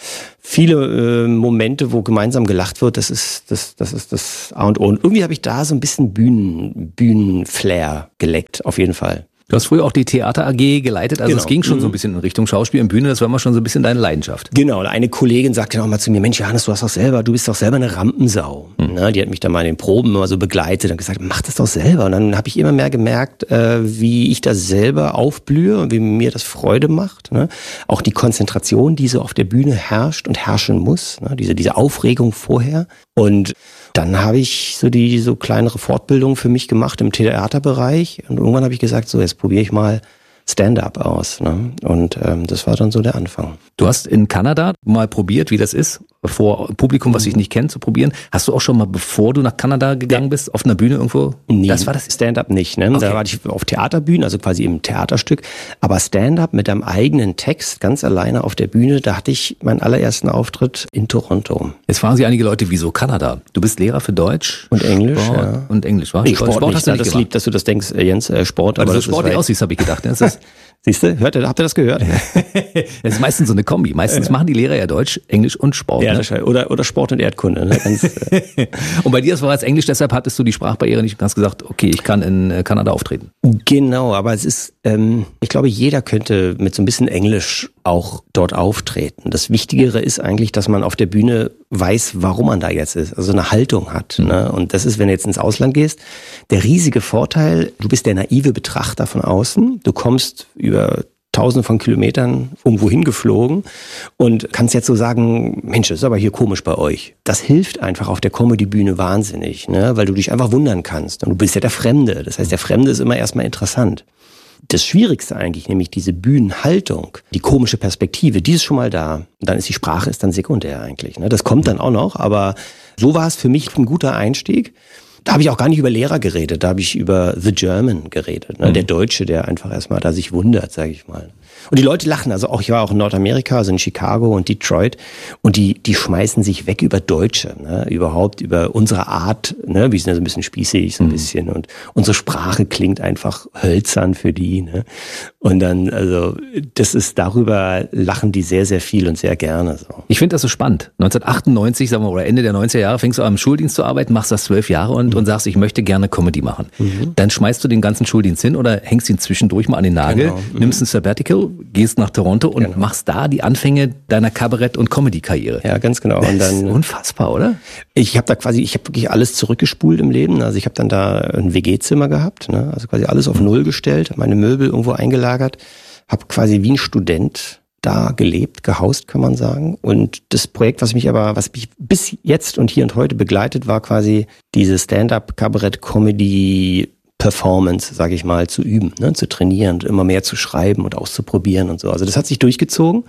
viele Momente, wo gemeinsam gelacht wird, das ist das A und O. Und irgendwie habe ich da so ein bisschen Bühnenflair geleckt, auf jeden Fall. Du hast früher auch die Theater AG geleitet, also es ging schon so ein bisschen in Richtung Schauspiel und Bühne, das war immer schon so ein bisschen deine Leidenschaft. Genau, eine Kollegin sagte auch mal zu mir, Mensch Johannes, du bist doch selber eine Rampensau. Na, die hat mich dann mal in den Proben immer so begleitet und gesagt, mach das doch selber. Und dann habe ich immer mehr gemerkt, wie ich das selber aufblühe und wie mir das Freude macht. Ne? Auch die Konzentration, die so auf der Bühne herrscht und herrschen muss, ne? Diese Aufregung vorher. Und dann habe ich so kleinere Fortbildungen für mich gemacht im Theaterbereich und irgendwann habe ich gesagt, so jetzt probiere ich mal Stand-up aus. Ne? Und das war dann so der Anfang. Du hast in Kanada mal probiert, wie das ist, vor Publikum, was ich nicht kenne, zu probieren. Hast du auch schon mal, bevor du nach Kanada gegangen bist, auf einer Bühne irgendwo? Nee, das war das Stand-up nicht. Ne? Okay. Da war ich auf Theaterbühnen, also quasi im Theaterstück. Aber Stand-up mit deinem eigenen Text, ganz alleine auf der Bühne, da hatte ich meinen allerersten Auftritt in Toronto. Jetzt fragen sich einige Leute, wieso Kanada? Du bist Lehrer für Deutsch und Englisch. Sport, ja. Und Englisch, war? Nee, Sport hast du nicht. Das lieb, dass du das denkst, Jens, Sport. Aber das sportlich aussiehst, habe ich gedacht. Ne? Siehst du, habt ihr das gehört? Das ist meistens so eine Kombi. Meistens machen die Lehrer ja Deutsch, Englisch und Sport. Ja, ne? oder Sport und Erdkunde. Ne? Und bei dir war es Englisch, deshalb hattest du die Sprachbarriere nicht ganz gesagt, okay, ich kann in Kanada auftreten. Genau, aber es ist, ich glaube, jeder könnte mit so ein bisschen Englisch auch dort auftreten. Das Wichtigere ist eigentlich, dass man auf der Bühne weiß, warum man da jetzt ist, also eine Haltung hat. Ne? Und das ist, wenn du jetzt ins Ausland gehst, der riesige Vorteil, du bist der naive Betrachter von außen, du kommst über Tausende von Kilometern irgendwo hingeflogen und kannst jetzt so sagen, Mensch, das ist aber hier komisch bei euch. Das hilft einfach auf der Comedy-Bühne wahnsinnig, ne? Weil du dich einfach wundern kannst. Und du bist ja der Fremde. Das heißt, der Fremde ist immer erstmal interessant. Das Schwierigste eigentlich, nämlich diese Bühnenhaltung, die komische Perspektive, die ist schon mal da. Und dann ist die Sprache dann sekundär eigentlich. Ne? Das kommt dann auch noch, aber so war es für mich ein guter Einstieg. Da habe ich auch gar nicht über Lehrer geredet, da habe ich über The German geredet, ne? Der Deutsche, der einfach erstmal da sich wundert, sage ich mal. Und die Leute lachen, also ich war auch in Nordamerika, also in Chicago und Detroit, und die schmeißen sich weg über Deutsche, ne? Überhaupt über unsere Art, ne? Wir sind ja so ein bisschen spießig, so ein bisschen, und unsere Sprache klingt einfach hölzern für die, ne? Und dann, also das ist, darüber lachen die sehr, sehr viel und sehr gerne. So. Ich finde das so spannend. 1998, sagen wir, oder Ende der 90er Jahre, fängst du an im Schuldienst zu arbeiten, machst das 12 Jahre und sagst, ich möchte gerne Comedy machen. Dann schmeißt du den ganzen Schuldienst hin oder hängst ihn zwischendurch mal an den Nagel, nimmst ein Sabbatical, gehst nach Toronto und machst da die Anfänge deiner Kabarett- und Comedy-Karriere. Ja, ganz genau. Und das ist unfassbar, oder? Ich habe wirklich alles zurückgespult im Leben. Also ich habe dann da ein WG-Zimmer gehabt, ne? Also quasi alles auf Null gestellt, meine Möbel irgendwo eingelagert, habe quasi wie ein Student da gelebt, gehaust, kann man sagen. Und das Projekt, was mich bis jetzt und hier und heute begleitet, war quasi diese Stand-up-Kabarett-Comedy Performance, sage ich mal, zu üben, ne, zu trainieren und immer mehr zu schreiben und auszuprobieren und so. Also das hat sich durchgezogen.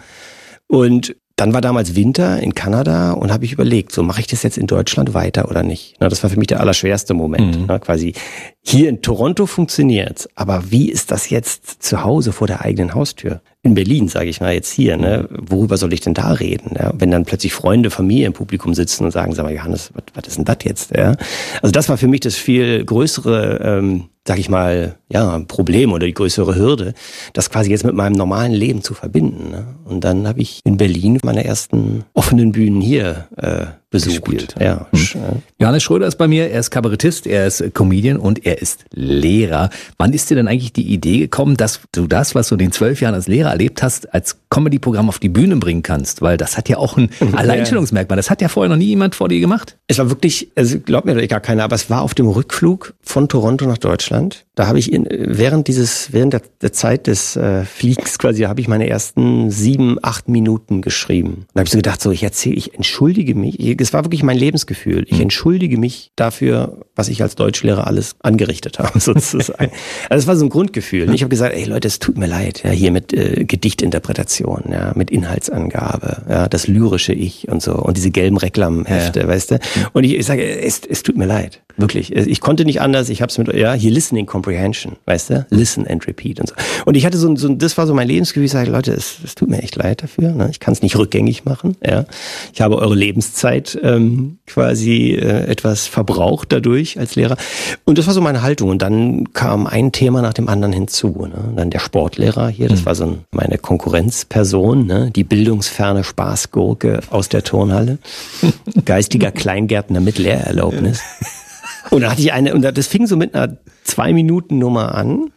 Und dann war damals Winter in Kanada und habe ich überlegt, so mache ich das jetzt in Deutschland weiter oder nicht? Na, das war für mich der allerschwerste Moment. Na, quasi hier in Toronto funktioniert's, aber wie ist das jetzt zu Hause vor der eigenen Haustür? in Berlin, sage ich mal jetzt hier, ne, worüber soll ich denn da reden? Ja? Wenn dann plötzlich Freunde, Familie im Publikum sitzen und sagen, sag mal, Johannes, was ist denn das jetzt? Ja? Also das war für mich das viel größere, sag ich mal, ja, Problem oder die größere Hürde, das quasi jetzt mit meinem normalen Leben zu verbinden. Ne? Und dann habe ich in Berlin meine ersten offenen Bühnen hier besucht. Ja. Johannes Schröder ist bei mir, er ist Kabarettist, er ist Comedian und er ist Lehrer. Wann ist dir denn eigentlich die Idee gekommen, dass du das, was du in den 12 Jahren als Lehrer erlebt hast, als Comedy-Programm auf die Bühne bringen kannst? Weil das hat ja auch ein Alleinstellungsmerkend. Das hat ja vorher noch nie jemand vor dir gemacht. Es war wirklich, also glaubt mir gar keiner, aber es war auf dem Rückflug von Toronto nach Deutschland. Da habe ich während der Zeit des Fliegens quasi, habe ich meine ersten 7-8 Minuten geschrieben. Da habe ich so gedacht, ich entschuldige mich. Es war wirklich mein Lebensgefühl. Ich entschuldige mich dafür, was ich als Deutschlehrer alles angerichtet habe, sozusagen. Also es war so ein Grundgefühl. Ich habe gesagt, ey Leute, es tut mir leid, ja, hier mit Gedichtinterpretation, ja, mit Inhaltsangabe, ja, das lyrische Ich und so und diese gelben Reklamhefte, weißt du. Und ich sage, es tut mir leid, wirklich. Ich konnte nicht anders. Ich habe es hier Listening Comprehension, weißt du, Listen and Repeat und so. Und ich hatte das war so mein Lebensgefühl. Ich sage, Leute, es tut mir echt leid dafür. Ne? Ich kann es nicht rückgängig machen. Ja, ich habe eure Lebenszeit quasi etwas verbraucht dadurch als Lehrer. Und das war so meine Haltung. Und dann kam ein Thema nach dem anderen hinzu. Ne? Dann der Sportlehrer hier, das war so meine Konkurrenzperson, ne? Die bildungsferne Spaßgurke aus der Turnhalle, geistiger Kleingärtner mit Lehrerlaubnis. Und da hatte ich und das fing so mit einer 2-Minuten-Nummer an.